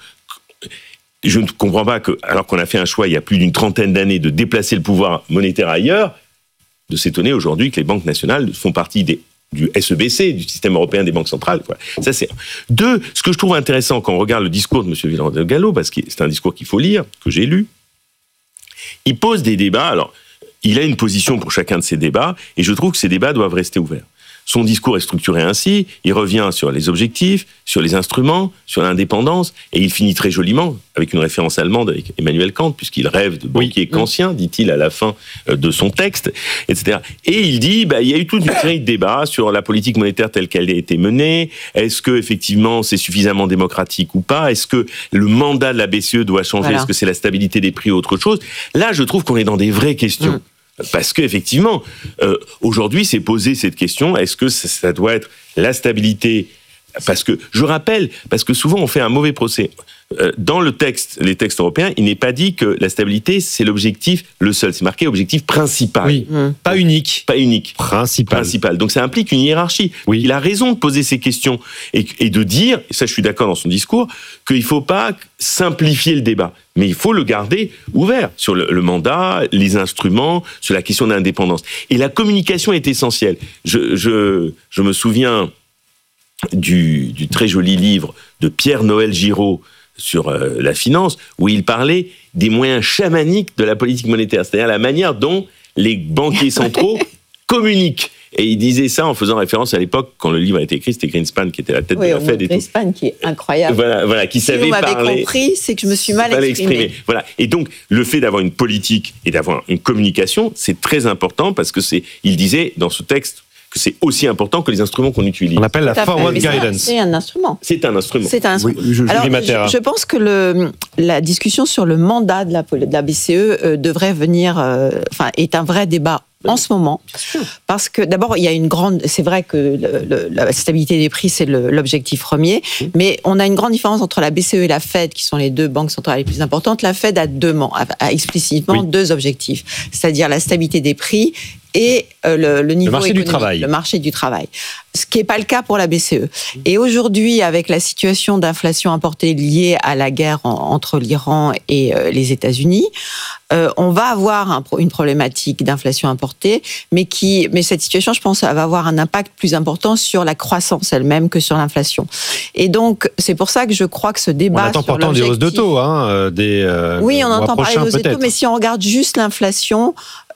je ne comprends pas que, alors qu'on a fait un choix il y a plus d'une trentaine d'années de déplacer le pouvoir monétaire ailleurs, de s'étonner aujourd'hui que les banques nationales font partie des, du S E B C, du système européen des banques centrales. Quoi. Ça, c'est deux. Ce que je trouve intéressant quand on regarde le discours de M. Villardo-Gallo, parce que c'est un discours qu'il faut lire, que j'ai lu, il pose des débats. Alors, il a une position pour chacun de ces débats, et je trouve que ces débats doivent rester ouverts. Son discours est structuré ainsi, il revient sur les objectifs, sur les instruments, sur l'indépendance, et il finit très joliment avec une référence allemande avec Emmanuel Kant, puisqu'il rêve de banquier oui. kantien, dit-il à la fin de son texte, et cetera. Et il dit, bah, il y a eu toute une série de débats sur la politique monétaire telle qu'elle a été menée, est-ce que effectivement c'est suffisamment démocratique ou pas, est-ce que le mandat de la B C E doit changer, voilà. Est-ce que c'est la stabilité des prix ou autre chose ? Là, je trouve qu'on est dans des vraies questions. Mmh. Parce qu'effectivement, euh, aujourd'hui, c'est posé cette question, est-ce que ça, ça doit être la stabilité ? Parce que, je rappelle, parce que souvent on fait un mauvais procès. Euh, dans le texte, les textes européens, il n'est pas dit que la stabilité, c'est l'objectif, le seul. C'est marqué objectif principal. Oui, mmh. pas unique. Pas unique. Principal. Principal. Donc ça implique une hiérarchie. Oui. Il a raison de poser ces questions et, et de dire, et ça je suis d'accord dans son discours, qu'il ne faut pas simplifier le débat. Mais il faut le garder ouvert sur le, le mandat, les instruments, sur la question d'indépendance. Et la communication est essentielle. Je, je, je me souviens du, du très joli livre de Pierre-Noël Giraud sur euh, la finance, où il parlait des moyens chamaniques de la politique monétaire, c'est-à-dire la manière dont les banquiers centraux communiquent. Et il disait ça en faisant référence à l'époque, quand le livre a été écrit, c'était Greenspan qui était à la tête oui, de la Fed. Oui, Greenspan qui est incroyable. Voilà, voilà qui si savait parler. Si vous m'avez compris, c'est que je me suis mal exprimé. exprimé. Voilà. Et donc, le fait d'avoir une politique et d'avoir une communication, c'est très important parce que c'est, il disait dans ce texte, que c'est aussi important que les instruments qu'on utilise. On appelle la forward guidance. C'est un instrument. C'est un instrument. C'est un instrument. Oui, je, Alors, je, je pense que le, la discussion sur le mandat de la, de la B C E euh, devrait venir, euh, enfin, est un vrai débat en ce moment, parce que d'abord il y a une grande, c'est vrai que le, le, la stabilité des prix c'est le, l'objectif premier, mmh. mais on a une grande différence entre la B C E et la Fed qui sont les deux banques centrales les plus importantes. La Fed a deux, a, a explicitement oui. deux objectifs, c'est-à-dire la stabilité des prix et euh, le, le niveau le marché économique, du travail. le marché du travail. Ce qui n'est pas le cas pour la B C E. Et aujourd'hui, avec la situation d'inflation importée liée à la guerre en, entre l'Iran et euh, les États-Unis, euh, on va avoir un, une problématique d'inflation importée, mais qui, mais cette situation, je pense, va avoir un impact plus important sur la croissance elle-même que sur l'inflation. Et donc, c'est pour ça que je crois que ce débat on attend sur pourtant des hausses de taux, hein, des. Euh, oui, on entend parler prochains, de hausses de taux, mais si on regarde juste l'inflation.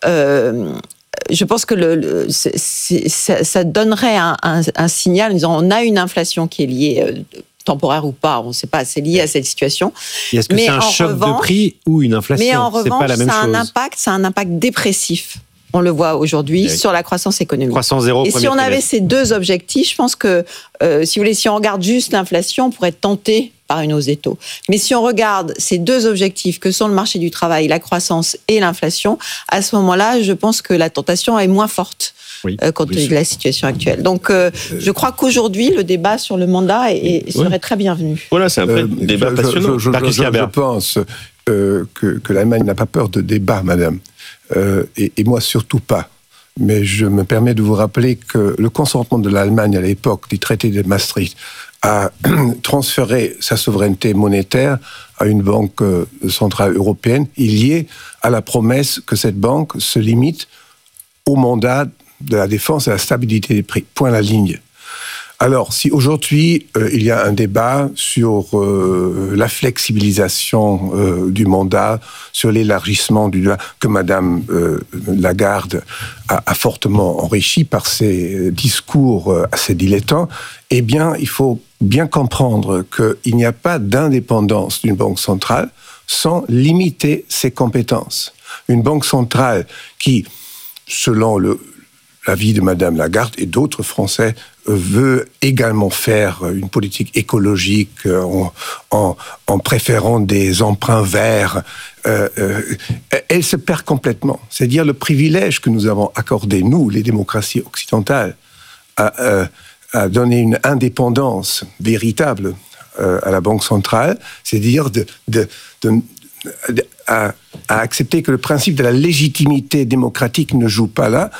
Euh, je pense que le, le, c'est, c'est, ça, ça donnerait un, un, un signal en disant on a une inflation qui est liée, euh, temporaire ou pas, on ne sait pas, c'est lié à cette situation. Et est-ce que mais c'est un choc revanche, de prix ou une inflation? Mais en revanche, pas la même ça a chose. un impact, ça a un impact dépressif. On le voit aujourd'hui oui. sur la croissance économique. Croissance zéro. Et si on avait ces deux objectifs, je pense que, euh, si vous voulez, si on regarde juste l'inflation, on pourrait être tenté par une hausse des taux. Mais si on regarde ces deux objectifs que sont le marché du travail, la croissance et l'inflation, à ce moment-là, je pense que la tentation est moins forte. Oui, euh, compte tenu de la situation actuelle. Donc, euh, je crois qu'aujourd'hui, le débat sur le mandat est, est, serait oui. très bienvenu. Voilà, c'est un vrai euh, débat je, passionnant. Je, je, je, je, je pense euh, que, que l'Allemagne n'a pas peur de débat, madame. Euh, et, et moi, surtout pas. Mais je me permets de vous rappeler que le consentement de l'Allemagne à l'époque du traité de Maastricht a transféré sa souveraineté monétaire à une banque centrale européenne, liée à la promesse que cette banque se limite au mandat de la défense et à la stabilité des prix. Point à la ligne. Alors, si aujourd'hui, euh, il y a un débat sur euh, la flexibilisation euh, du mandat, sur l'élargissement du que Madame euh, Lagarde a, a fortement enrichi par ses discours euh, assez dilettants, eh bien, il faut bien comprendre qu'il n'y a pas d'indépendance d'une banque centrale sans limiter ses compétences. Une banque centrale qui, selon le l'avis de Madame Lagarde et d'autres Français, veut également faire une politique écologique en, en, en préférant des emprunts verts. Euh, euh, elle se perd complètement. C'est-à-dire le privilège que nous avons accordé, nous, les démocraties occidentales, à, euh, à donner une indépendance véritable euh, à la Banque centrale, c'est-à-dire de, de, de, de, à, à accepter que le principe de la légitimité démocratique ne joue pas là,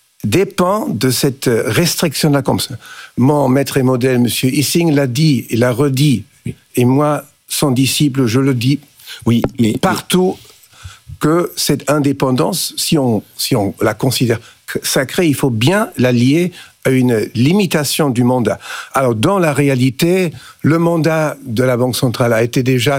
dépend de cette restriction de la compétence. Mon maître et modèle, M. Ising, l'a dit et l'a redit. Oui. Et moi, son disciple, je le dis oui, mais, partout, que cette indépendance, si on, si on la considère sacrée, il faut bien la lier à une limitation du mandat. Alors, dans la réalité, le mandat de la Banque centrale a été déjà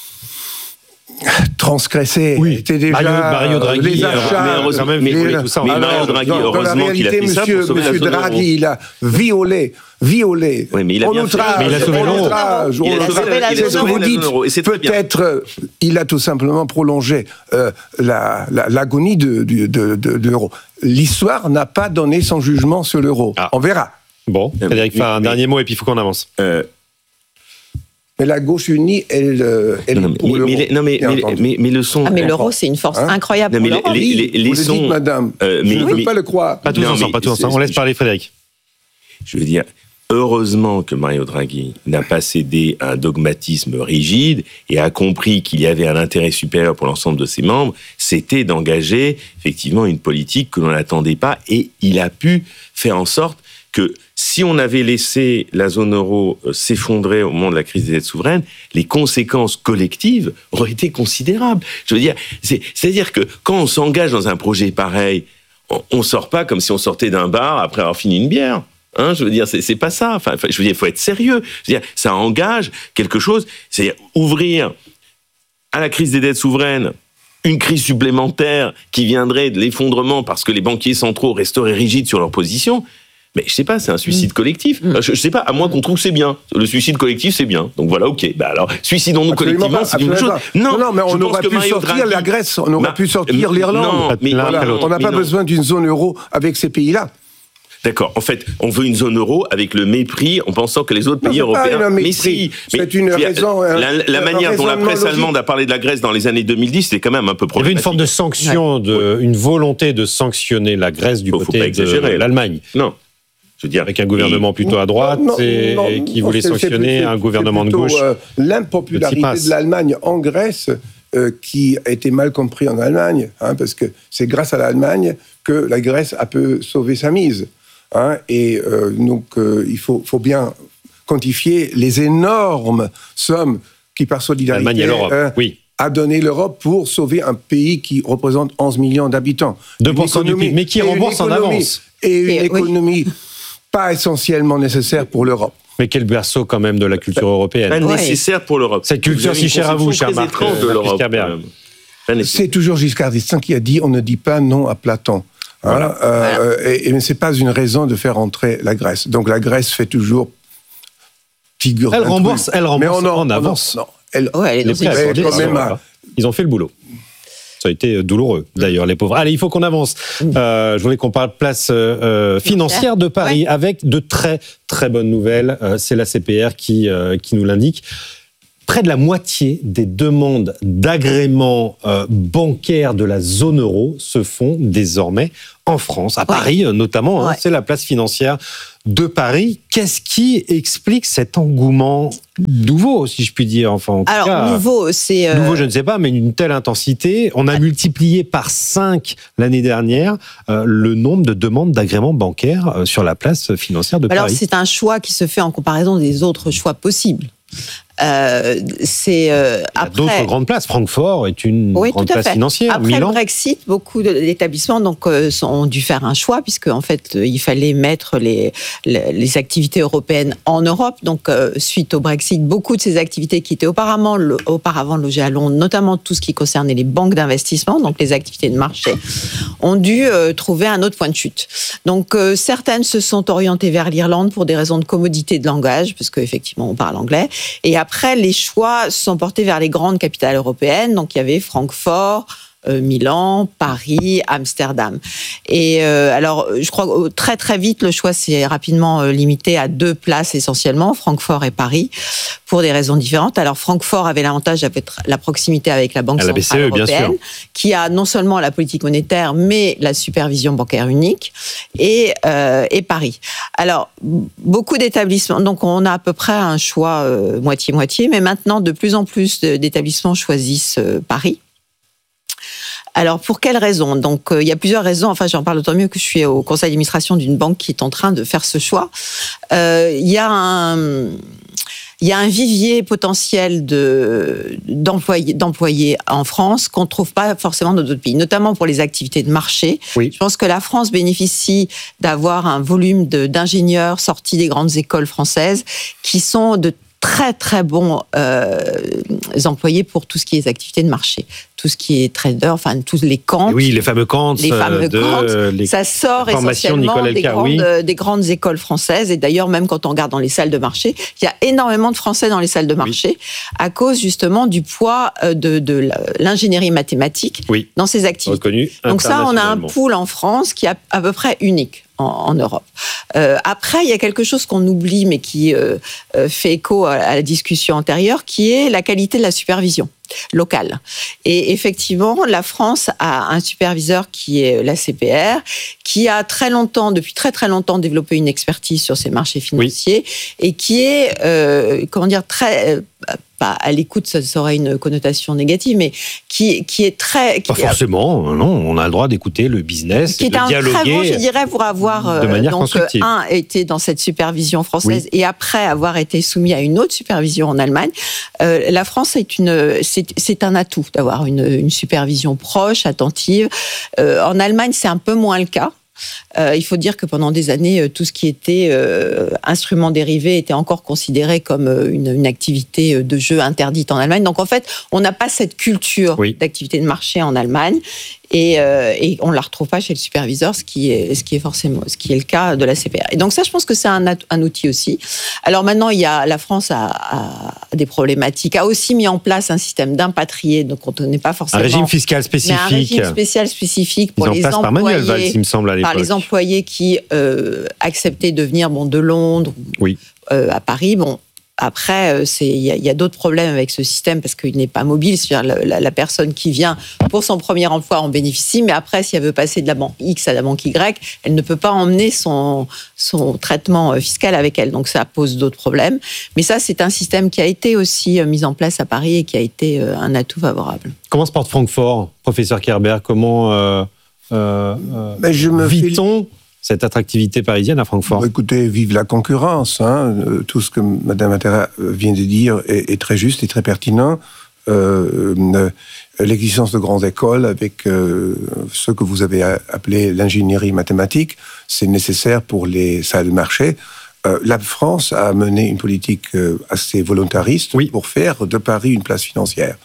transgressé, oui. était déjà Mario, Mario Draghi, les achats, mais heureusement, mais, les, oui, tout ça. Mais alors, Mario Draghi, dans, heureusement dans la réalité, qu'il a fait monsieur, ça pour sauver monsieur la zone Draghi, euro. il a violé, violé, oui, mais il a bien outrage, fait. Mais il a sauvé l'euro. Outrage, il a sauvé la c'est ce que vous dites. Peut-être, il a tout simplement prolongé euh, la, la, l'agonie de, de, de, de, de l'euro. L'histoire n'a pas donné son jugement sur l'euro. Ah. On verra. Bon, Frédéric, un mais, dernier mot et puis il faut qu'on avance. Euh, Mais la gauche unie, elle, elle non, mais, mais, mais, non, mais, mais, mais, mais le son. Ah, mais l'euro, c'est une force hein incroyable. Non, mais pour les, les, les, les vous sons, le dites, madame. Euh, mais, je ne veux mais, pas le croire. Pas tous non, ensemble, pas tous ensemble. On laisse parler Frédéric. Je veux dire, heureusement que Mario Draghi n'a pas cédé à un dogmatisme rigide et a compris qu'il y avait un intérêt supérieur pour l'ensemble de ses membres, c'était d'engager effectivement une politique que l'on n'attendait pas et il a pu faire en sorte que si on avait laissé la zone euro s'effondrer au moment de la crise des dettes souveraines, les conséquences collectives auraient été considérables. Je veux dire, c'est, c'est-à-dire que quand on s'engage dans un projet pareil, on ne sort pas comme si on sortait d'un bar après avoir fini une bière. Hein, je veux dire, c'est, c'est pas ça. Enfin, je veux dire, il faut être sérieux. Je veux dire, ça engage quelque chose. C'est-à-dire ouvrir à la crise des dettes souveraines une crise supplémentaire qui viendrait de l'effondrement parce que les banquiers centraux resteraient rigides sur leur position. Mais je sais pas, c'est un suicide collectif. Mmh. Je, je sais pas, à moins qu'on trouve que c'est bien. Le suicide collectif, c'est bien. Donc voilà, ok. Bah alors, suicidons-nous absolument collectivement, pas, c'est une chose. Non, non, mais on aurait pu sortir Draghi... la Grèce, on aurait bah, pu sortir euh, l'Irlande. Non, mais voilà, on n'a pas non. besoin d'une zone euro avec ces pays-là. D'accord. En fait, on veut une zone euro avec le mépris, en pensant que les autres non, pays européens. Mais si, mais c'est une raison. La, la un, manière un dont la presse logique. allemande a parlé de la Grèce dans les années deux mille dix, c'était quand même un peu problématique. Il y avait une forme de sanction, de, une volonté de sanctionner la Grèce du faut, côté faut de l'Allemagne. Non. Je veux dire, avec un gouvernement plutôt à droite non, non, et, non, et qui non, voulait c'est, sanctionner c'est, c'est, un gouvernement plutôt, de gauche. Euh, l'impopularité de l'Allemagne en Grèce, euh, qui a été mal compris en Allemagne, hein, parce que c'est grâce à l'Allemagne que la Grèce a pu sauver sa mise. Hein, et euh, donc, euh, il faut, faut bien quantifier les énormes sommes qui, par solidarité, et l'Europe, euh, oui. a donné l'Europe pour sauver un pays qui représente onze millions d'habitants. deux pour cent du P I B, mais qui rembourse en avance. Et une et, économie oui. pas essentiellement nécessaire pour l'Europe. Mais quel berceau quand même de la culture européenne. Pas ouais. nécessaire pour l'Europe. Cette culture si chère à vous, cher Marc, de l'Europe. C'est toujours Giscard d'Estaing qui a dit on ne dit pas non à Platon. Voilà. Euh, voilà. Et, et ce n'est pas une raison de faire entrer la Grèce. Donc la Grèce fait toujours figure. Elle rembourse, elle rembourse mais on en, en avance. Non, non, elle, ouais, elle les prêts accordés, quand même à... Ils ont fait le boulot. Ça a été douloureux, d'ailleurs, les pauvres. Allez, il faut qu'on avance. Euh, je voulais qu'on parle place euh, financière de Paris, ouais. avec de très, très bonnes nouvelles. Euh, c'est la C P R qui, euh, qui nous l'indique. Près de la moitié des demandes d'agrément euh, bancaire de la zone euro se font désormais en France, à ouais. Paris notamment. Hein, ouais. C'est la place financière de Paris. Qu'est-ce qui explique cet engouement nouveau, si je puis dire, enfin, en tout Alors, cas, nouveau, c'est... Euh... Nouveau, je ne sais pas, mais une telle intensité. On a multiplié par cinq l'année dernière euh, le nombre de demandes d'agrément bancaire euh, sur la place financière de Alors, Paris. Alors, c'est un choix qui se fait en comparaison des autres choix possibles. Euh, c'est euh, après d'autres grandes places. Francfort est une oui, grande place financière. Après Milan. le Brexit, beaucoup d'établissements donc euh, ont dû faire un choix puisque en fait il fallait mettre les les, les activités européennes en Europe. Donc euh, suite au Brexit, beaucoup de ces activités qui étaient auparavant le, auparavant logées à Londres, notamment tout ce qui concernait les banques d'investissement, donc les activités de marché, ont dû euh, trouver un autre point de chute. Donc euh, certaines se sont orientées vers l'Irlande pour des raisons de commodité de langage, parce qu'effectivement on parle anglais. Et après, les choix se sont portés vers les grandes capitales européennes. Donc, il y avait Francfort, euh, Milan, Paris, Amsterdam. Et euh, alors, je crois que très très vite, le choix s'est rapidement euh, limité à deux places essentiellement, Francfort et Paris, pour des raisons différentes. Alors, Francfort avait l'avantage d'être la proximité avec la Banque à la centrale B C E, européenne, bien sûr. Qui a non seulement la politique monétaire, mais la supervision bancaire unique, et, euh, et Paris. Alors, beaucoup d'établissements, donc on a à peu près un choix euh, moitié-moitié, mais maintenant, de plus en plus d'établissements choisissent euh, Paris. Alors, pour quelles raisons ? Donc, euh, il y a plusieurs raisons. Enfin, j'en parle d'autant mieux que je suis au conseil d'administration d'une banque qui est en train de faire ce choix. Euh, il y a un... Il y a un vivier potentiel de, d'employés, d'employés en France qu'on ne trouve pas forcément dans d'autres pays, notamment pour les activités de marché. Oui. Je pense que la France bénéficie d'avoir un volume de, d'ingénieurs sortis des grandes écoles françaises qui sont de très très bons euh, employés pour tout ce qui est activités de marché, tout ce qui est trader, enfin tous les camps. Oui, les fameux camps. Les fameux de, camps. Les ça sort essentiellement Nicole des, Elka, grandes, oui. des grandes écoles françaises. Et d'ailleurs, même quand on regarde dans les salles de marché, il y a énormément de Français dans les salles de marché oui. à cause justement du poids de, de l'ingénierie mathématique oui. dans ces activités. Reconnu Donc ça, on a un pool en France qui est à peu près unique. En, en Europe. Euh, après, il y a quelque chose qu'on oublie, mais qui euh, fait écho à, à la discussion antérieure, qui est la qualité de la supervision locale. Et effectivement, la France a un superviseur qui est la C P R, qui a très longtemps, depuis très très longtemps, développé une expertise sur ces marchés financiers oui. et qui est, euh, comment dire, très... Euh, pas à l'écoute, ça, ça aurait une connotation négative, mais qui, qui est très... Qui pas forcément, non, on a le droit d'écouter le business, qui de est un dialoguer très bon, je dirais, pour avoir de manière donc, constructive. Un, été dans cette supervision française oui. et après avoir été soumis à une autre supervision en Allemagne. Euh, la France est une, c'est, c'est un atout d'avoir une, une supervision proche, attentive. Euh, en Allemagne, c'est un peu moins le cas. Euh, il faut dire que pendant des années, tout ce qui était euh, instruments dérivés était encore considéré comme une, une activité de jeu interdite en Allemagne. Donc en fait, on n'a pas cette culture oui. d'activité de marché en Allemagne. Et, euh, et on ne la retrouve pas chez le superviseur, ce qui est, ce qui est forcément, ce qui est le cas de la C P R. Et donc ça, je pense que c'est un, un outil aussi. Alors maintenant, il y a, la France a, a des problématiques, a aussi mis en place un système d'impatriés, donc on n'est pas forcément... Un régime fiscal spécifique. Mais un régime spécial spécifique pour les employés, par Manuel Valls, il me semble, à l'époque. Par les employés qui euh, acceptaient de venir bon, de Londres oui. euh, à Paris, bon... Après, il y a, y a d'autres problèmes avec ce système parce qu'il n'est pas mobile. C'est-à-dire la, la, la personne qui vient pour son premier emploi en bénéficie, mais après, si elle veut passer de la banque X à la banque Y, elle ne peut pas emmener son, son traitement fiscal avec elle. Donc ça pose d'autres problèmes. Mais ça, c'est un système qui a été aussi mis en place à Paris et qui a été un atout favorable. Comment se porte Francfort, professeur Kerber ? Comment euh, euh, euh, Mais je me vit-on cette attractivité parisienne à Francfort? Bon, écoutez, vive la concurrence. Hein. Euh, tout ce que Mme Matera vient de dire est, est très juste et très pertinent. Euh, euh, l'existence de grandes écoles avec euh, ce que vous avez appelé l'ingénierie mathématique, c'est nécessaire pour les salles de marché. Euh, la France a mené une politique euh, assez volontariste oui. pour faire de Paris une place financière.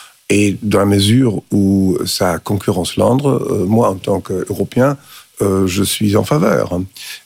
Et dans la mesure où ça concurrence Londres, euh, moi, en tant qu'Européen, euh, je suis en faveur.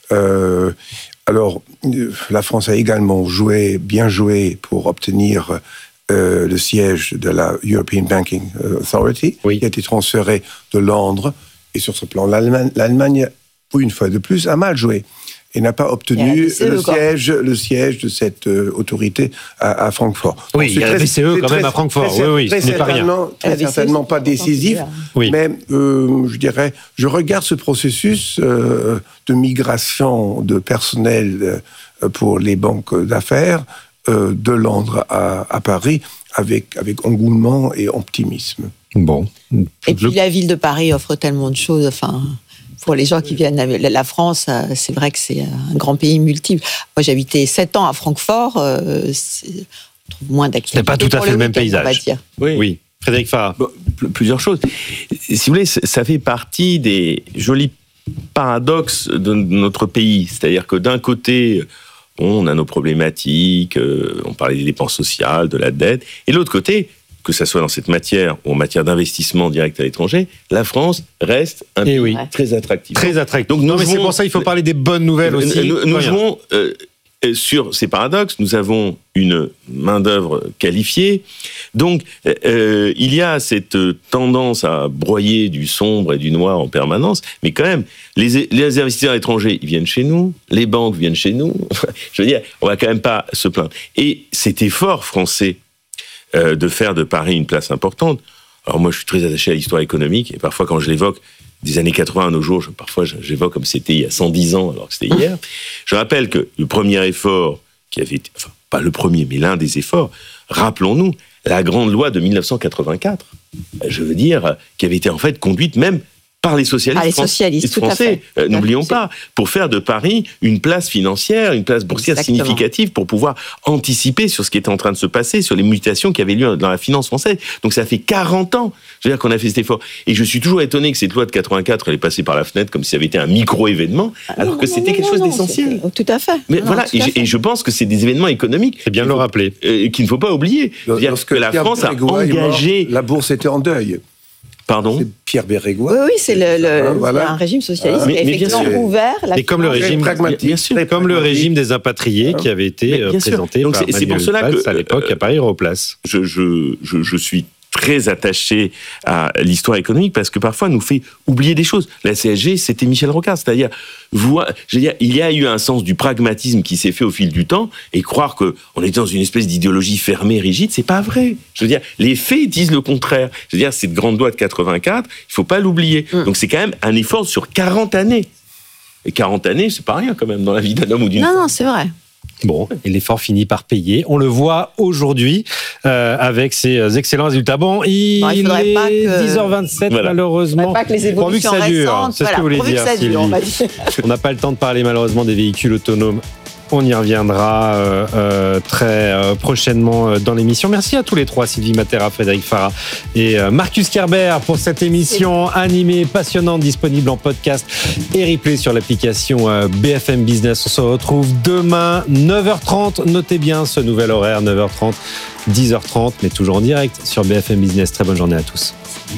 Euh, alors, la France a également joué, bien joué pour obtenir euh, le siège de la European Banking Authority, oui. qui a été transféré de Londres. Et sur ce plan, l'Allemagne, l'Allemagne une fois de plus, a mal joué. Et n'a pas obtenu le siège, le siège de cette euh, autorité à, à Francfort. Oui, donc, il y a la B C E quand très, même à Francfort. Très, oui, oui, très ce n'est pas rien. Très certainement pas décisif, oui. mais euh, je dirais, je regarde ce processus euh, de migration de personnel euh, pour les banques d'affaires euh, de Londres à, à Paris avec, avec engouement et optimisme. Bon. Et puis la ville de Paris offre tellement de choses, enfin... Pour les gens qui viennent, la France, c'est vrai que c'est un grand pays multiple. Moi, j'ai habité sept ans à Francfort, c'est, on trouve moins d'activités. C'est pas tout à fait le même paysage. On va dire. Oui. oui. Frédéric Farah. Bon, plusieurs choses. Si vous voulez, ça fait partie des jolis paradoxes de notre pays. C'est-à-dire que d'un côté, on a nos problématiques, on parlait des dépenses sociales, de la dette, et de l'autre côté, que ça soit dans cette matière ou en matière d'investissement direct à l'étranger, la France reste un pays oui. très attractif. Très attractif. Donc, non, mais jouons, c'est pour ça qu'il faut parler des bonnes nouvelles aussi. Nous, nous jouons euh, sur ces paradoxes. Nous avons une main-d'œuvre qualifiée. Donc, euh, il y a cette tendance à broyer du sombre et du noir en permanence. Mais quand même, les, les investisseurs étrangers, ils viennent chez nous. Les banques viennent chez nous. Je veux dire, on va quand même pas se plaindre. Et cet effort français Euh, de faire de Paris une place importante. Alors moi, je suis très attaché à l'histoire économique, et parfois, quand je l'évoque, des années quatre-vingts à nos jours, je, parfois, j'évoque comme c'était il y a cent dix ans, alors que c'était hier. Je rappelle que le premier effort, qui avait été, enfin, pas le premier, mais l'un des efforts, rappelons-nous, la grande loi de dix-neuf cent quatre-vingt-quatre, je veux dire, qui avait été en fait conduite même par les socialistes, par les socialistes français, tout à fait. Euh, n'oublions pas, pour faire de Paris une place financière, une place boursière Exactement. significative, pour pouvoir anticiper sur ce qui était en train de se passer, sur les mutations qui avaient lieu dans la finance française. Donc ça fait quarante ans, je veux dire, qu'on a fait cet effort. Et je suis toujours étonné que cette loi de quatre-vingt-quatre, elle est passée par la fenêtre comme si ça avait été un micro-événement, ah, alors non, que non, c'était non, quelque non, chose non, d'essentiel. Tout à fait. Mais non, voilà, et, je, et je pense que c'est des événements économiques. C'est bien de le rappeler. Euh, qu'il ne faut pas oublier. C'est-à-dire que la France a engagé... La bourse était en deuil. Pardon ? C'est Pierre Bérégois. Oui, oui, c'est, le, le, ah, voilà. un régime socialiste ah, mais, qui a effectivement mais ouvert la et comme le régime, pragmatique, bien sûr, comme le régime des impatriés qui avait été présenté Donc par c'est, c'est pour cela Valls que, à l'époque euh, à Paris Europlace. Je, je, je, je suis très attaché à l'histoire économique parce que parfois nous fait oublier des choses. La C S G, c'était Michel Rocard, c'est-à-dire, vous, je veux dire, il y a eu un sens du pragmatisme qui s'est fait au fil du temps, et croire que on est dans une espèce d'idéologie fermée, rigide, c'est pas vrai. Je veux dire, les faits disent le contraire. Je veux dire, cette grande loi de quatre-vingt-quatre, il faut pas l'oublier. Mmh. Donc c'est quand même un effort sur quarante années. Et quarante années, c'est pas rien quand même dans la vie d'un homme ou d'une non, femme. Non, non, c'est vrai. Bon, et l'effort finit par payer. On le voit aujourd'hui euh, avec ces excellents résultats. Bon, il, bon, il est pas que... dix heures vingt-sept, voilà. Malheureusement. Pas que les évolutions pourvu que ça dure, récentes, c'est voilà, ce que vous voulez dire, Sylvie. On, on n'a pas le temps de parler malheureusement des véhicules autonomes. On y reviendra euh, euh, très euh, prochainement dans l'émission. Merci à tous les trois, Sylvie Matera, Frédéric Farah et euh, Marcus Kerber, pour cette émission animée, passionnante, disponible en podcast et replay sur l'application euh, B F M Business. On se retrouve demain, neuf heures trente. Notez bien ce nouvel horaire, neuf heures trente, dix heures trente, mais toujours en direct sur B F M Business. Très bonne journée à tous.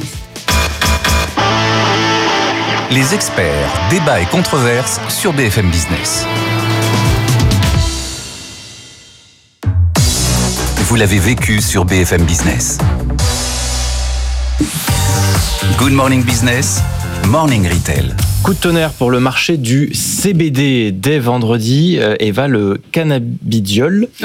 Les experts, débats et controverses sur B F M Business. Vous l'avez vécu sur B F M Business. Good Morning Business, Morning Retail. Coup de tonnerre pour le marché du C B D dès vendredi. Eva, le cannabidiol oui.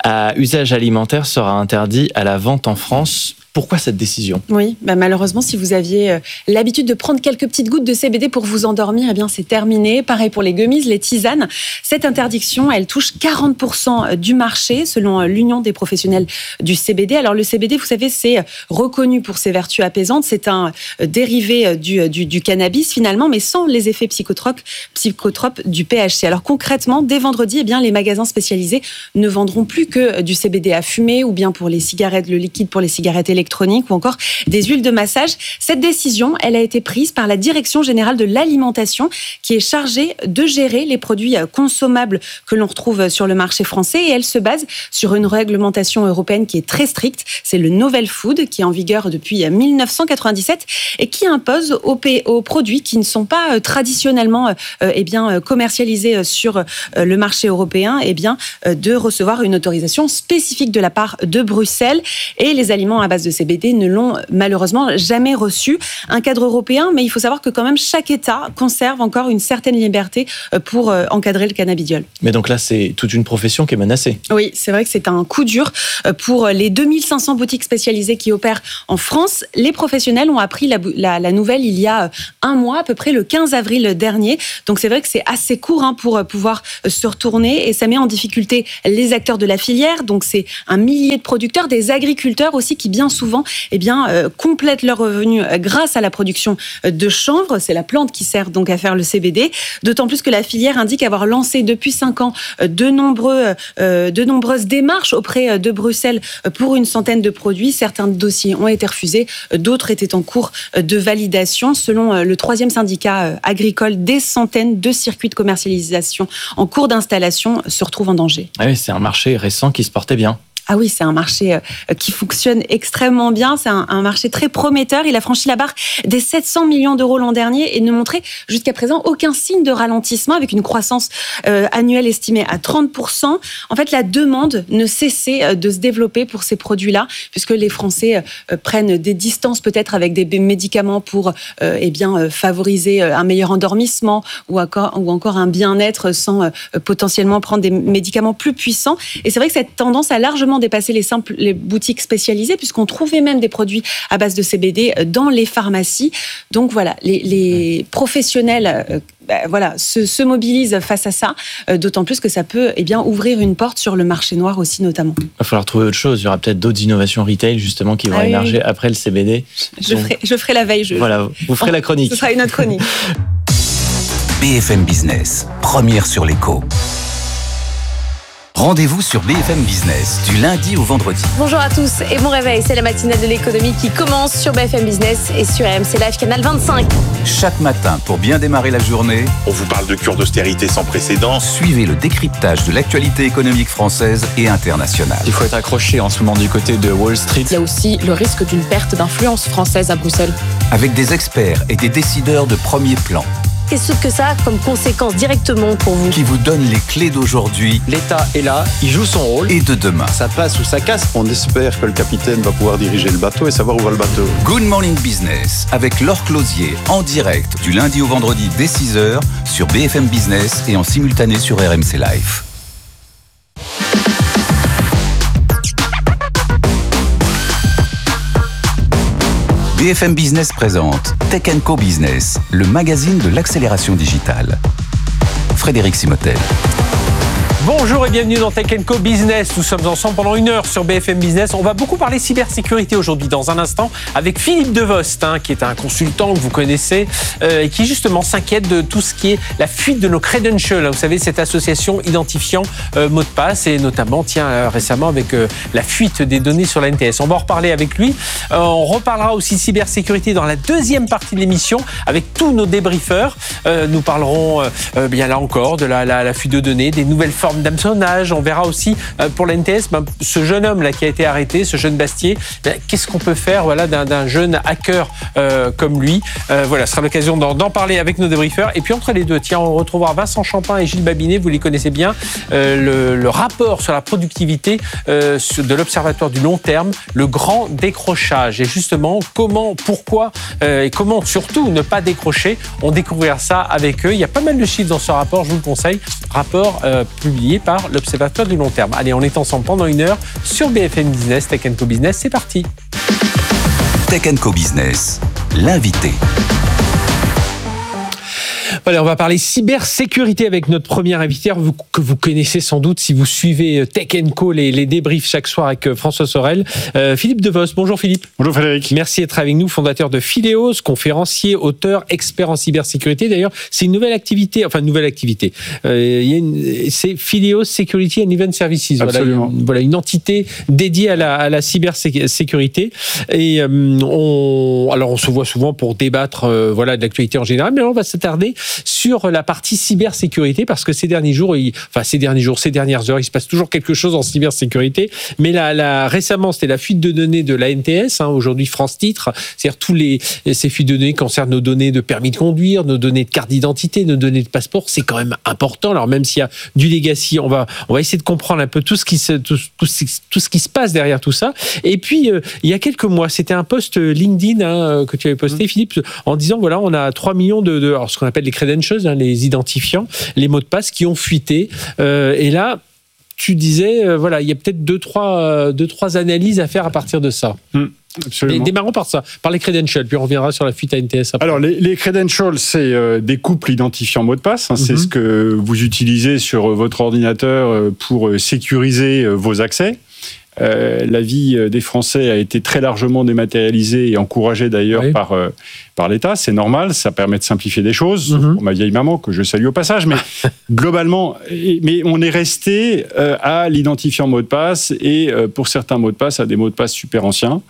à usage alimentaire sera interdit à la vente en France. Pourquoi cette décision ? Oui, bah malheureusement, si vous aviez euh, l'habitude de prendre quelques petites gouttes de C B D pour vous endormir, eh bien c'est terminé. Pareil pour les gummies, les tisanes. Cette interdiction, elle touche quarante pour cent du marché, selon l'Union des professionnels du C B D. Alors le C B D, vous savez, c'est reconnu pour ses vertus apaisantes. C'est un dérivé du, du, du cannabis finalement, mais sans les effets psychotropes, psychotropes du P H C. Alors concrètement, dès vendredi, eh bien les magasins spécialisés ne vendront plus que du C B D à fumer, ou bien pour les cigarettes, le liquide pour les cigarettes électroniques, électronique ou encore des huiles de massage. Cette décision, elle a été prise par la Direction générale de l'alimentation qui est chargée de gérer les produits consommables que l'on retrouve sur le marché français, et elle se base sur une réglementation européenne qui est très stricte. C'est le Novel Food qui est en vigueur depuis mille neuf cent quatre-vingt-dix-sept et qui impose aux, p- aux produits qui ne sont pas traditionnellement euh, eh bien, commercialisés sur le marché européen eh bien, de recevoir une autorisation spécifique de la part de Bruxelles, et les aliments à base de C B D ne l'ont malheureusement jamais reçu. Un cadre européen, mais il faut savoir que quand même chaque État conserve encore une certaine liberté pour encadrer le cannabidiol. Mais donc là, c'est toute une profession qui est menacée. Oui, c'est vrai que c'est un coup dur pour les deux mille cinq cents boutiques spécialisées qui opèrent en France. Les professionnels ont appris la, la, la nouvelle il y a un mois, à peu près le quinze avril dernier. Donc c'est vrai que c'est assez court hein, pour pouvoir se retourner, et ça met en difficulté les acteurs de la filière. Donc c'est un millier de producteurs, des agriculteurs aussi qui bien souvent eh bien, euh, complètent leurs revenus grâce à la production de chanvre. C'est la plante qui sert donc à faire le C B D. D'autant plus que la filière indique avoir lancé depuis cinq ans de, nombreux, euh, de nombreuses démarches auprès de Bruxelles pour une centaine de produits. Certains dossiers ont été refusés, d'autres étaient en cours de validation. Selon le troisième syndicat agricole, des centaines de circuits de commercialisation en cours d'installation se retrouvent en danger. Ah oui, c'est un marché récent qui se portait bien. Ah oui, c'est un marché qui fonctionne extrêmement bien. C'est un, un marché très prometteur. Il a franchi la barre des sept cents millions d'euros l'an dernier et ne montrait jusqu'à présent aucun signe de ralentissement, avec une croissance euh, annuelle estimée à trente pour cent. En fait, la demande ne cessait de se développer pour ces produits-là, puisque les Français euh, prennent des distances peut-être avec des médicaments pour euh, eh bien, favoriser un meilleur endormissement ou encore, ou encore un bien-être sans euh, potentiellement prendre des médicaments plus puissants. Et c'est vrai que cette tendance a largement dépasser les simples les boutiques spécialisées, puisqu'on trouvait même des produits à base de C B D dans les pharmacies. Donc voilà, les, les professionnels euh, bah, voilà, se, se mobilisent face à ça, euh, d'autant plus que ça peut eh bien, ouvrir une porte sur le marché noir aussi notamment. Il va falloir trouver autre chose. Il y aura peut-être d'autres innovations retail justement qui vont ah, émerger oui. après le C B D. Je, Donc, ferai, je ferai la veille. Je, voilà, vous ferez oh, la chronique. Ce sera une autre chronique. B F M Business, première sur l'écho. Rendez-vous sur B F M Business, du lundi au vendredi. Bonjour à tous et bon réveil, c'est la matinale de l'économie qui commence sur B F M Business et sur R M C Live, canal vingt-cinq. Chaque matin, pour bien démarrer la journée, on vous parle de cure d'austérité sans précédent. Suivez le décryptage de l'actualité économique française et internationale. Il faut être accroché en ce moment du côté de Wall Street. Il y a aussi le risque d'une perte d'influence française à Bruxelles. Avec des experts et des décideurs de premier plan. Qu'est-ce que ça a comme conséquence directement pour vous? Qui vous donne les clés d'aujourd'hui. L'État est là, il joue son rôle. Et de demain. Ça passe ou ça casse. On espère que le capitaine va pouvoir diriger le bateau et savoir où va le bateau. Good Morning Business, avec Laure Closier, en direct, du lundi au vendredi dès six heures, sur B F M Business et en simultané sur R M C Live. B F M Business présente Tech and Co Business, le magazine de l'accélération digitale. Frédéric Simotel. Bonjour et bienvenue dans Tech and Co Business. Nous sommes ensemble pendant une heure sur B F M Business. On va beaucoup parler cybersécurité aujourd'hui dans un instant avec Philippe Devost, hein, qui est un consultant que vous connaissez euh, et qui justement s'inquiète de tout ce qui est la fuite de nos credentials. Vous savez, cette association identifiant euh, mots de passe et notamment, tiens, euh, récemment avec euh, la fuite des données sur la N T S. On va en reparler avec lui. Euh, on reparlera aussi cybersécurité dans la deuxième partie de l'émission avec tous nos débriefeurs. Euh, nous parlerons euh, bien là encore de la, la, la fuite de données, des nouvelles formes d'hameçonnage. On verra aussi euh, pour la N T S, ben, ce jeune homme là qui a été arrêté, ce jeune Bastier, ben, qu'est-ce qu'on peut faire voilà, d'un, d'un jeune hacker euh, comme lui. Euh, voilà, ce sera l'occasion d'en, d'en parler avec nos débriefeurs. Et puis entre les deux, tiens, on retrouvera Vincent Champin et Gilles Babinet, vous les connaissez bien, euh, le, le rapport sur la productivité euh, de l'Observatoire du long terme, le grand décrochage. Et justement, comment, pourquoi euh, et comment surtout ne pas décrocher. On découvrira ça avec eux. Il y a pas mal de chiffres dans ce rapport, je vous le conseille. Rapport euh, publié publié par l'Observatoire du long terme. Allez, on est ensemble pendant une heure sur B F M Business, Tech and Co Business, c'est parti. Tech and Co Business, l'invité. Voilà, on va parler cybersécurité avec notre premier invité vous, que vous connaissez sans doute si vous suivez Tech and Co, les, les débriefs chaque soir avec François Sorel. Euh, Philippe Devos, bonjour Philippe. Bonjour Frédéric. Merci d'être avec nous, fondateur de Phileos, conférencier, auteur, expert en cybersécurité. D'ailleurs, c'est une nouvelle activité, enfin une nouvelle activité. Euh, il y a une, c'est Phileos Security and Event Services. Absolument. Voilà, une, voilà, une entité dédiée à la, à la cybersécurité. Et euh, on, alors on se voit souvent pour débattre euh, voilà, de l'actualité en général, mais alors on va s'attarder sur la partie cybersécurité parce que ces derniers jours, il, enfin ces derniers jours, ces dernières heures, il se passe toujours quelque chose en cybersécurité. Mais là, là récemment, c'était la fuite de données de l'A N T S. Hein, aujourd'hui, France Titre, c'est-à-dire tous les ces fuites de données concernent nos données de permis de conduire, nos données de carte d'identité, nos données de passeport. C'est quand même important. Alors même s'il y a du legacy, on va on va essayer de comprendre un peu tout ce qui se tout, tout, tout ce qui se passe derrière tout ça. Et puis euh, il y a quelques mois, c'était un post LinkedIn hein, que tu avais posté, mmh. Philippe, en disant voilà, on a trois millions de, de alors, ce qu'on appelle les credentials, hein, les identifiants, les mots de passe qui ont fuité. Euh, et là, tu disais, euh, voilà, il y a peut-être deux trois, euh, deux, trois analyses à faire à partir de ça. Mmh, absolument. Et démarrons par ça, par les credentials, puis on reviendra sur la fuite A N T S après. Alors, les, les credentials, c'est euh, des couples identifiants mots de passe. Hein, mmh. C'est ce que vous utilisez sur votre ordinateur pour sécuriser vos accès. Euh, la vie des Français a été très largement dématérialisée et encouragée d'ailleurs oui. par, euh, par l'État. C'est normal, ça permet de simplifier des choses. Mm-hmm. Pour ma vieille maman, que je salue au passage, mais globalement, mais on est resté euh, à l'identifiant mot de passe et euh, pour certains mots de passe, à des mots de passe super anciens.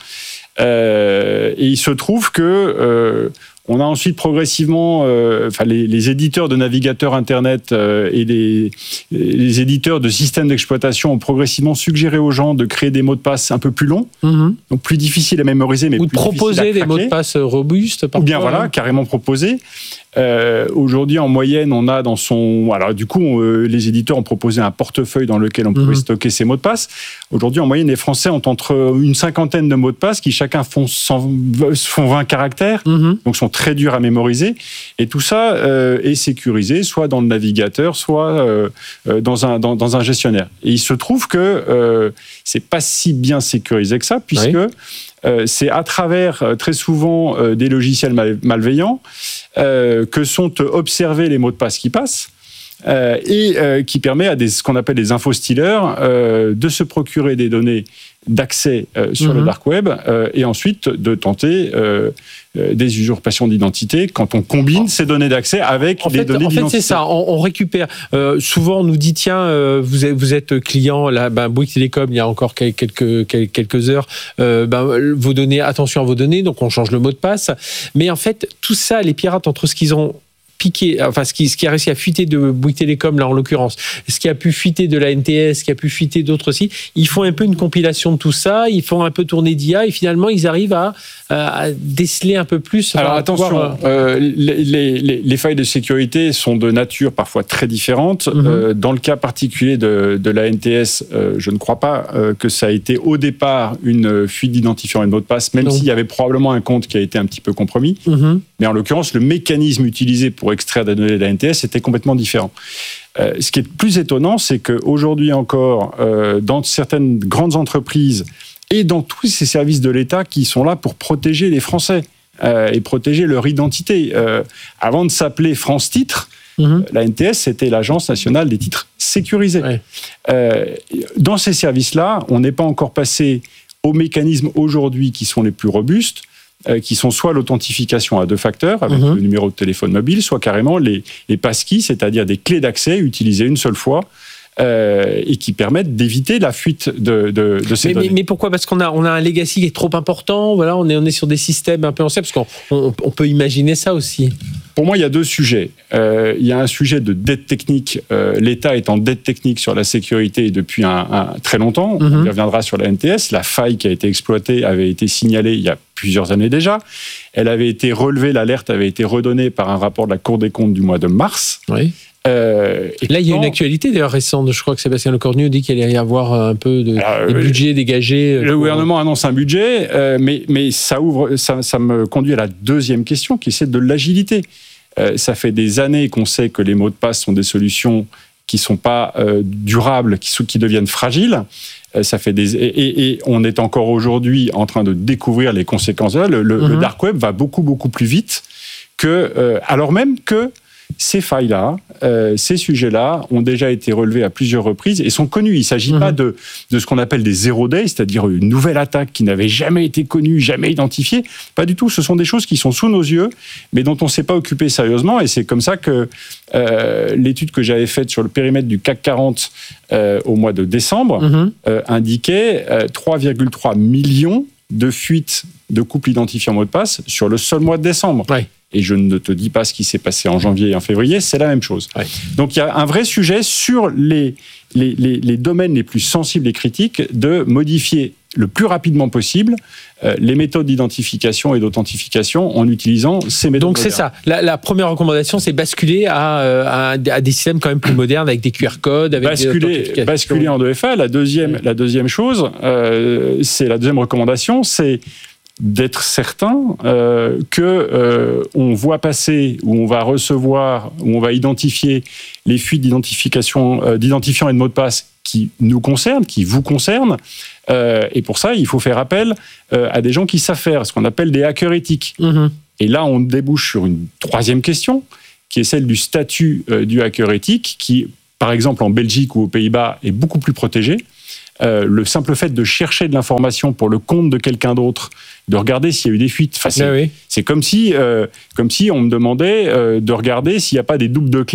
Euh, et il se trouve que euh, on a ensuite progressivement, euh, enfin les, les éditeurs de navigateurs Internet euh, et les, les éditeurs de systèmes d'exploitation ont progressivement suggéré aux gens de créer des mots de passe un peu plus longs, mmh. donc plus difficiles à mémoriser, mais ou plus de proposer des mots de passe robustes. Ou bien voilà, carrément proposer. Euh, aujourd'hui, en moyenne, on a dans son... Alors du coup, on, euh, les éditeurs ont proposé un portefeuille dans lequel on pouvait mmh. stocker ces mots de passe. Aujourd'hui, en moyenne, les Français ont entre une cinquantaine de mots de passe qui chacun font, cent, font vingt caractères, mmh. donc sont très durs à mémoriser. Et tout ça euh, est sécurisé, soit dans le navigateur, soit euh, dans, un, dans, dans un gestionnaire. Et il se trouve que euh, c'est pas si bien sécurisé que ça, puisque oui. euh, c'est à travers euh, très souvent euh, des logiciels mal, malveillants Euh, que sont observés les mots de passe qui passent euh, et euh, qui permet à des, ce qu'on appelle des infostealers euh, de se procurer des données d'accès euh, sur mmh. le dark web euh, et ensuite de tenter euh, euh, des usurpations d'identité quand on combine ces données d'accès avec en des fait, données en d'identité. En fait, c'est ça. On, on récupère. Euh, souvent, on nous dit tiens, euh, vous, êtes, vous êtes client, là, ben, Bouygues Télécom, il y a encore quelques, quelques heures, euh, ben, vos données, attention à vos données, donc on change le mot de passe. Mais en fait, tout ça, les pirates, entre ce qu'ils ont piqué, enfin ce qui, ce qui a réussi à fuiter de Bouygues Télécom là en l'occurrence, ce qui a pu fuiter de la N T S, ce qui a pu fuiter d'autres sites, ils font un peu une compilation de tout ça, ils font un peu tourner d'I A et finalement ils arrivent à, à déceler un peu plus. Alors attention, pouvoir... euh, les, les, les failles de sécurité sont de nature parfois très différentes. Mm-hmm. Euh, dans le cas particulier de, de la N T S, euh, je ne crois pas euh, que ça a été au départ une fuite d'identifiant et de mot de passe, même non. s'il y avait probablement un compte qui a été un petit peu compromis. Mm-hmm. Mais en l'occurrence, le mécanisme utilisé pour extraire des données de la N T S était complètement différent. Euh, ce qui est plus étonnant, c'est qu'aujourd'hui encore, euh, dans certaines grandes entreprises et dans tous ces services de l'État qui sont là pour protéger les Français euh, et protéger leur identité. Euh, avant de s'appeler France Titres, mmh. la N T S, c'était l'Agence nationale des titres sécurisés. Ouais. Euh, dans ces services-là, on n'est pas encore passé aux mécanismes aujourd'hui qui sont les plus robustes, Euh, qui sont soit l'authentification à deux facteurs avec mmh. le numéro de téléphone mobile, soit carrément les, les passkeys, c'est-à-dire des clés d'accès utilisées une seule fois euh, et qui permettent d'éviter la fuite de, de, de ces mais, données. Mais, mais pourquoi ? Parce qu'on a, on a un legacy qui est trop important, voilà, on est, on est sur des systèmes un peu anciens, parce qu'on on, on peut imaginer ça aussi. Pour moi, il y a deux sujets. Euh, il y a un sujet de dette technique. Euh, L'État est en dette technique sur la sécurité depuis un, un, très longtemps. Mmh. On y reviendra sur la N T S. La faille qui a été exploitée avait été signalée il y a plusieurs années déjà. Elle avait été relevée, l'alerte avait été redonnée par un rapport de la Cour des comptes du mois de mars. Oui. Euh, et là, il y a une actualité d'ailleurs récente. Je crois que Sébastien Lecornu dit qu'il allait y avoir un peu de alors, des budgets dégagés. Le pour... gouvernement annonce un budget, euh, mais, mais ça, ouvre, ça, ça me conduit à la deuxième question, qui est celle de l'agilité. Euh, ça fait des années qu'on sait que les mots de passe sont des solutions qui sont pas euh, durables, qui, sont, qui deviennent fragiles. Euh, ça fait des et, et, et on est encore aujourd'hui en train de découvrir les conséquences. Le, le, mm-hmm. le dark web va beaucoup beaucoup plus vite que euh, alors même que ces failles-là, euh, ces sujets-là ont déjà été relevés à plusieurs reprises et sont connus. Il ne s'agit mmh. pas de, de ce qu'on appelle des zero day, c'est-à-dire une nouvelle attaque qui n'avait jamais été connue, jamais identifiée. Pas du tout. Ce sont des choses qui sont sous nos yeux, mais dont on ne s'est pas occupé sérieusement. Et c'est comme ça que euh, l'étude que j'avais faite sur le périmètre du C A C quarante euh, au mois de décembre mmh. euh, indiquait euh, trois virgule trois millions de fuites de couples identifiés en mot de passe sur le seul mois de décembre. Ouais. Et je ne te dis pas ce qui s'est passé en janvier et en février, c'est la même chose. Ouais. Donc il y a un vrai sujet sur les, les, les, les domaines les plus sensibles et critiques de modifier le plus rapidement possible euh, les méthodes d'identification et d'authentification en utilisant ces méthodes. Donc modernes. C'est ça. La, la première recommandation, c'est basculer à, à, à des systèmes quand même plus modernes avec des Q R codes, avec basculer, des basculer en deux F A. La deuxième, ouais. la deuxième chose, euh, c'est la deuxième recommandation, c'est d'être certain euh, que euh, on voit passer, ou on va recevoir, ou on va identifier les fuites d'identification, euh, d'identifiants et de mots de passe qui nous concernent, qui vous concernent. Euh, et pour ça, il faut faire appel euh, à des gens qui savent faire, ce qu'on appelle des hackers éthiques. Mmh. Et là, on débouche sur une troisième question, qui est celle du statut euh, du hacker éthique, qui, par exemple, en Belgique ou aux Pays-Bas, est beaucoup plus protégé. Euh, le simple fait de chercher de l'information pour le compte de quelqu'un d'autre, de regarder s'il y a eu des fuites, enfin, c'est, ah oui. c'est comme si, euh, comme si on me demandait euh, de regarder s'il n'y a pas des doubles de clés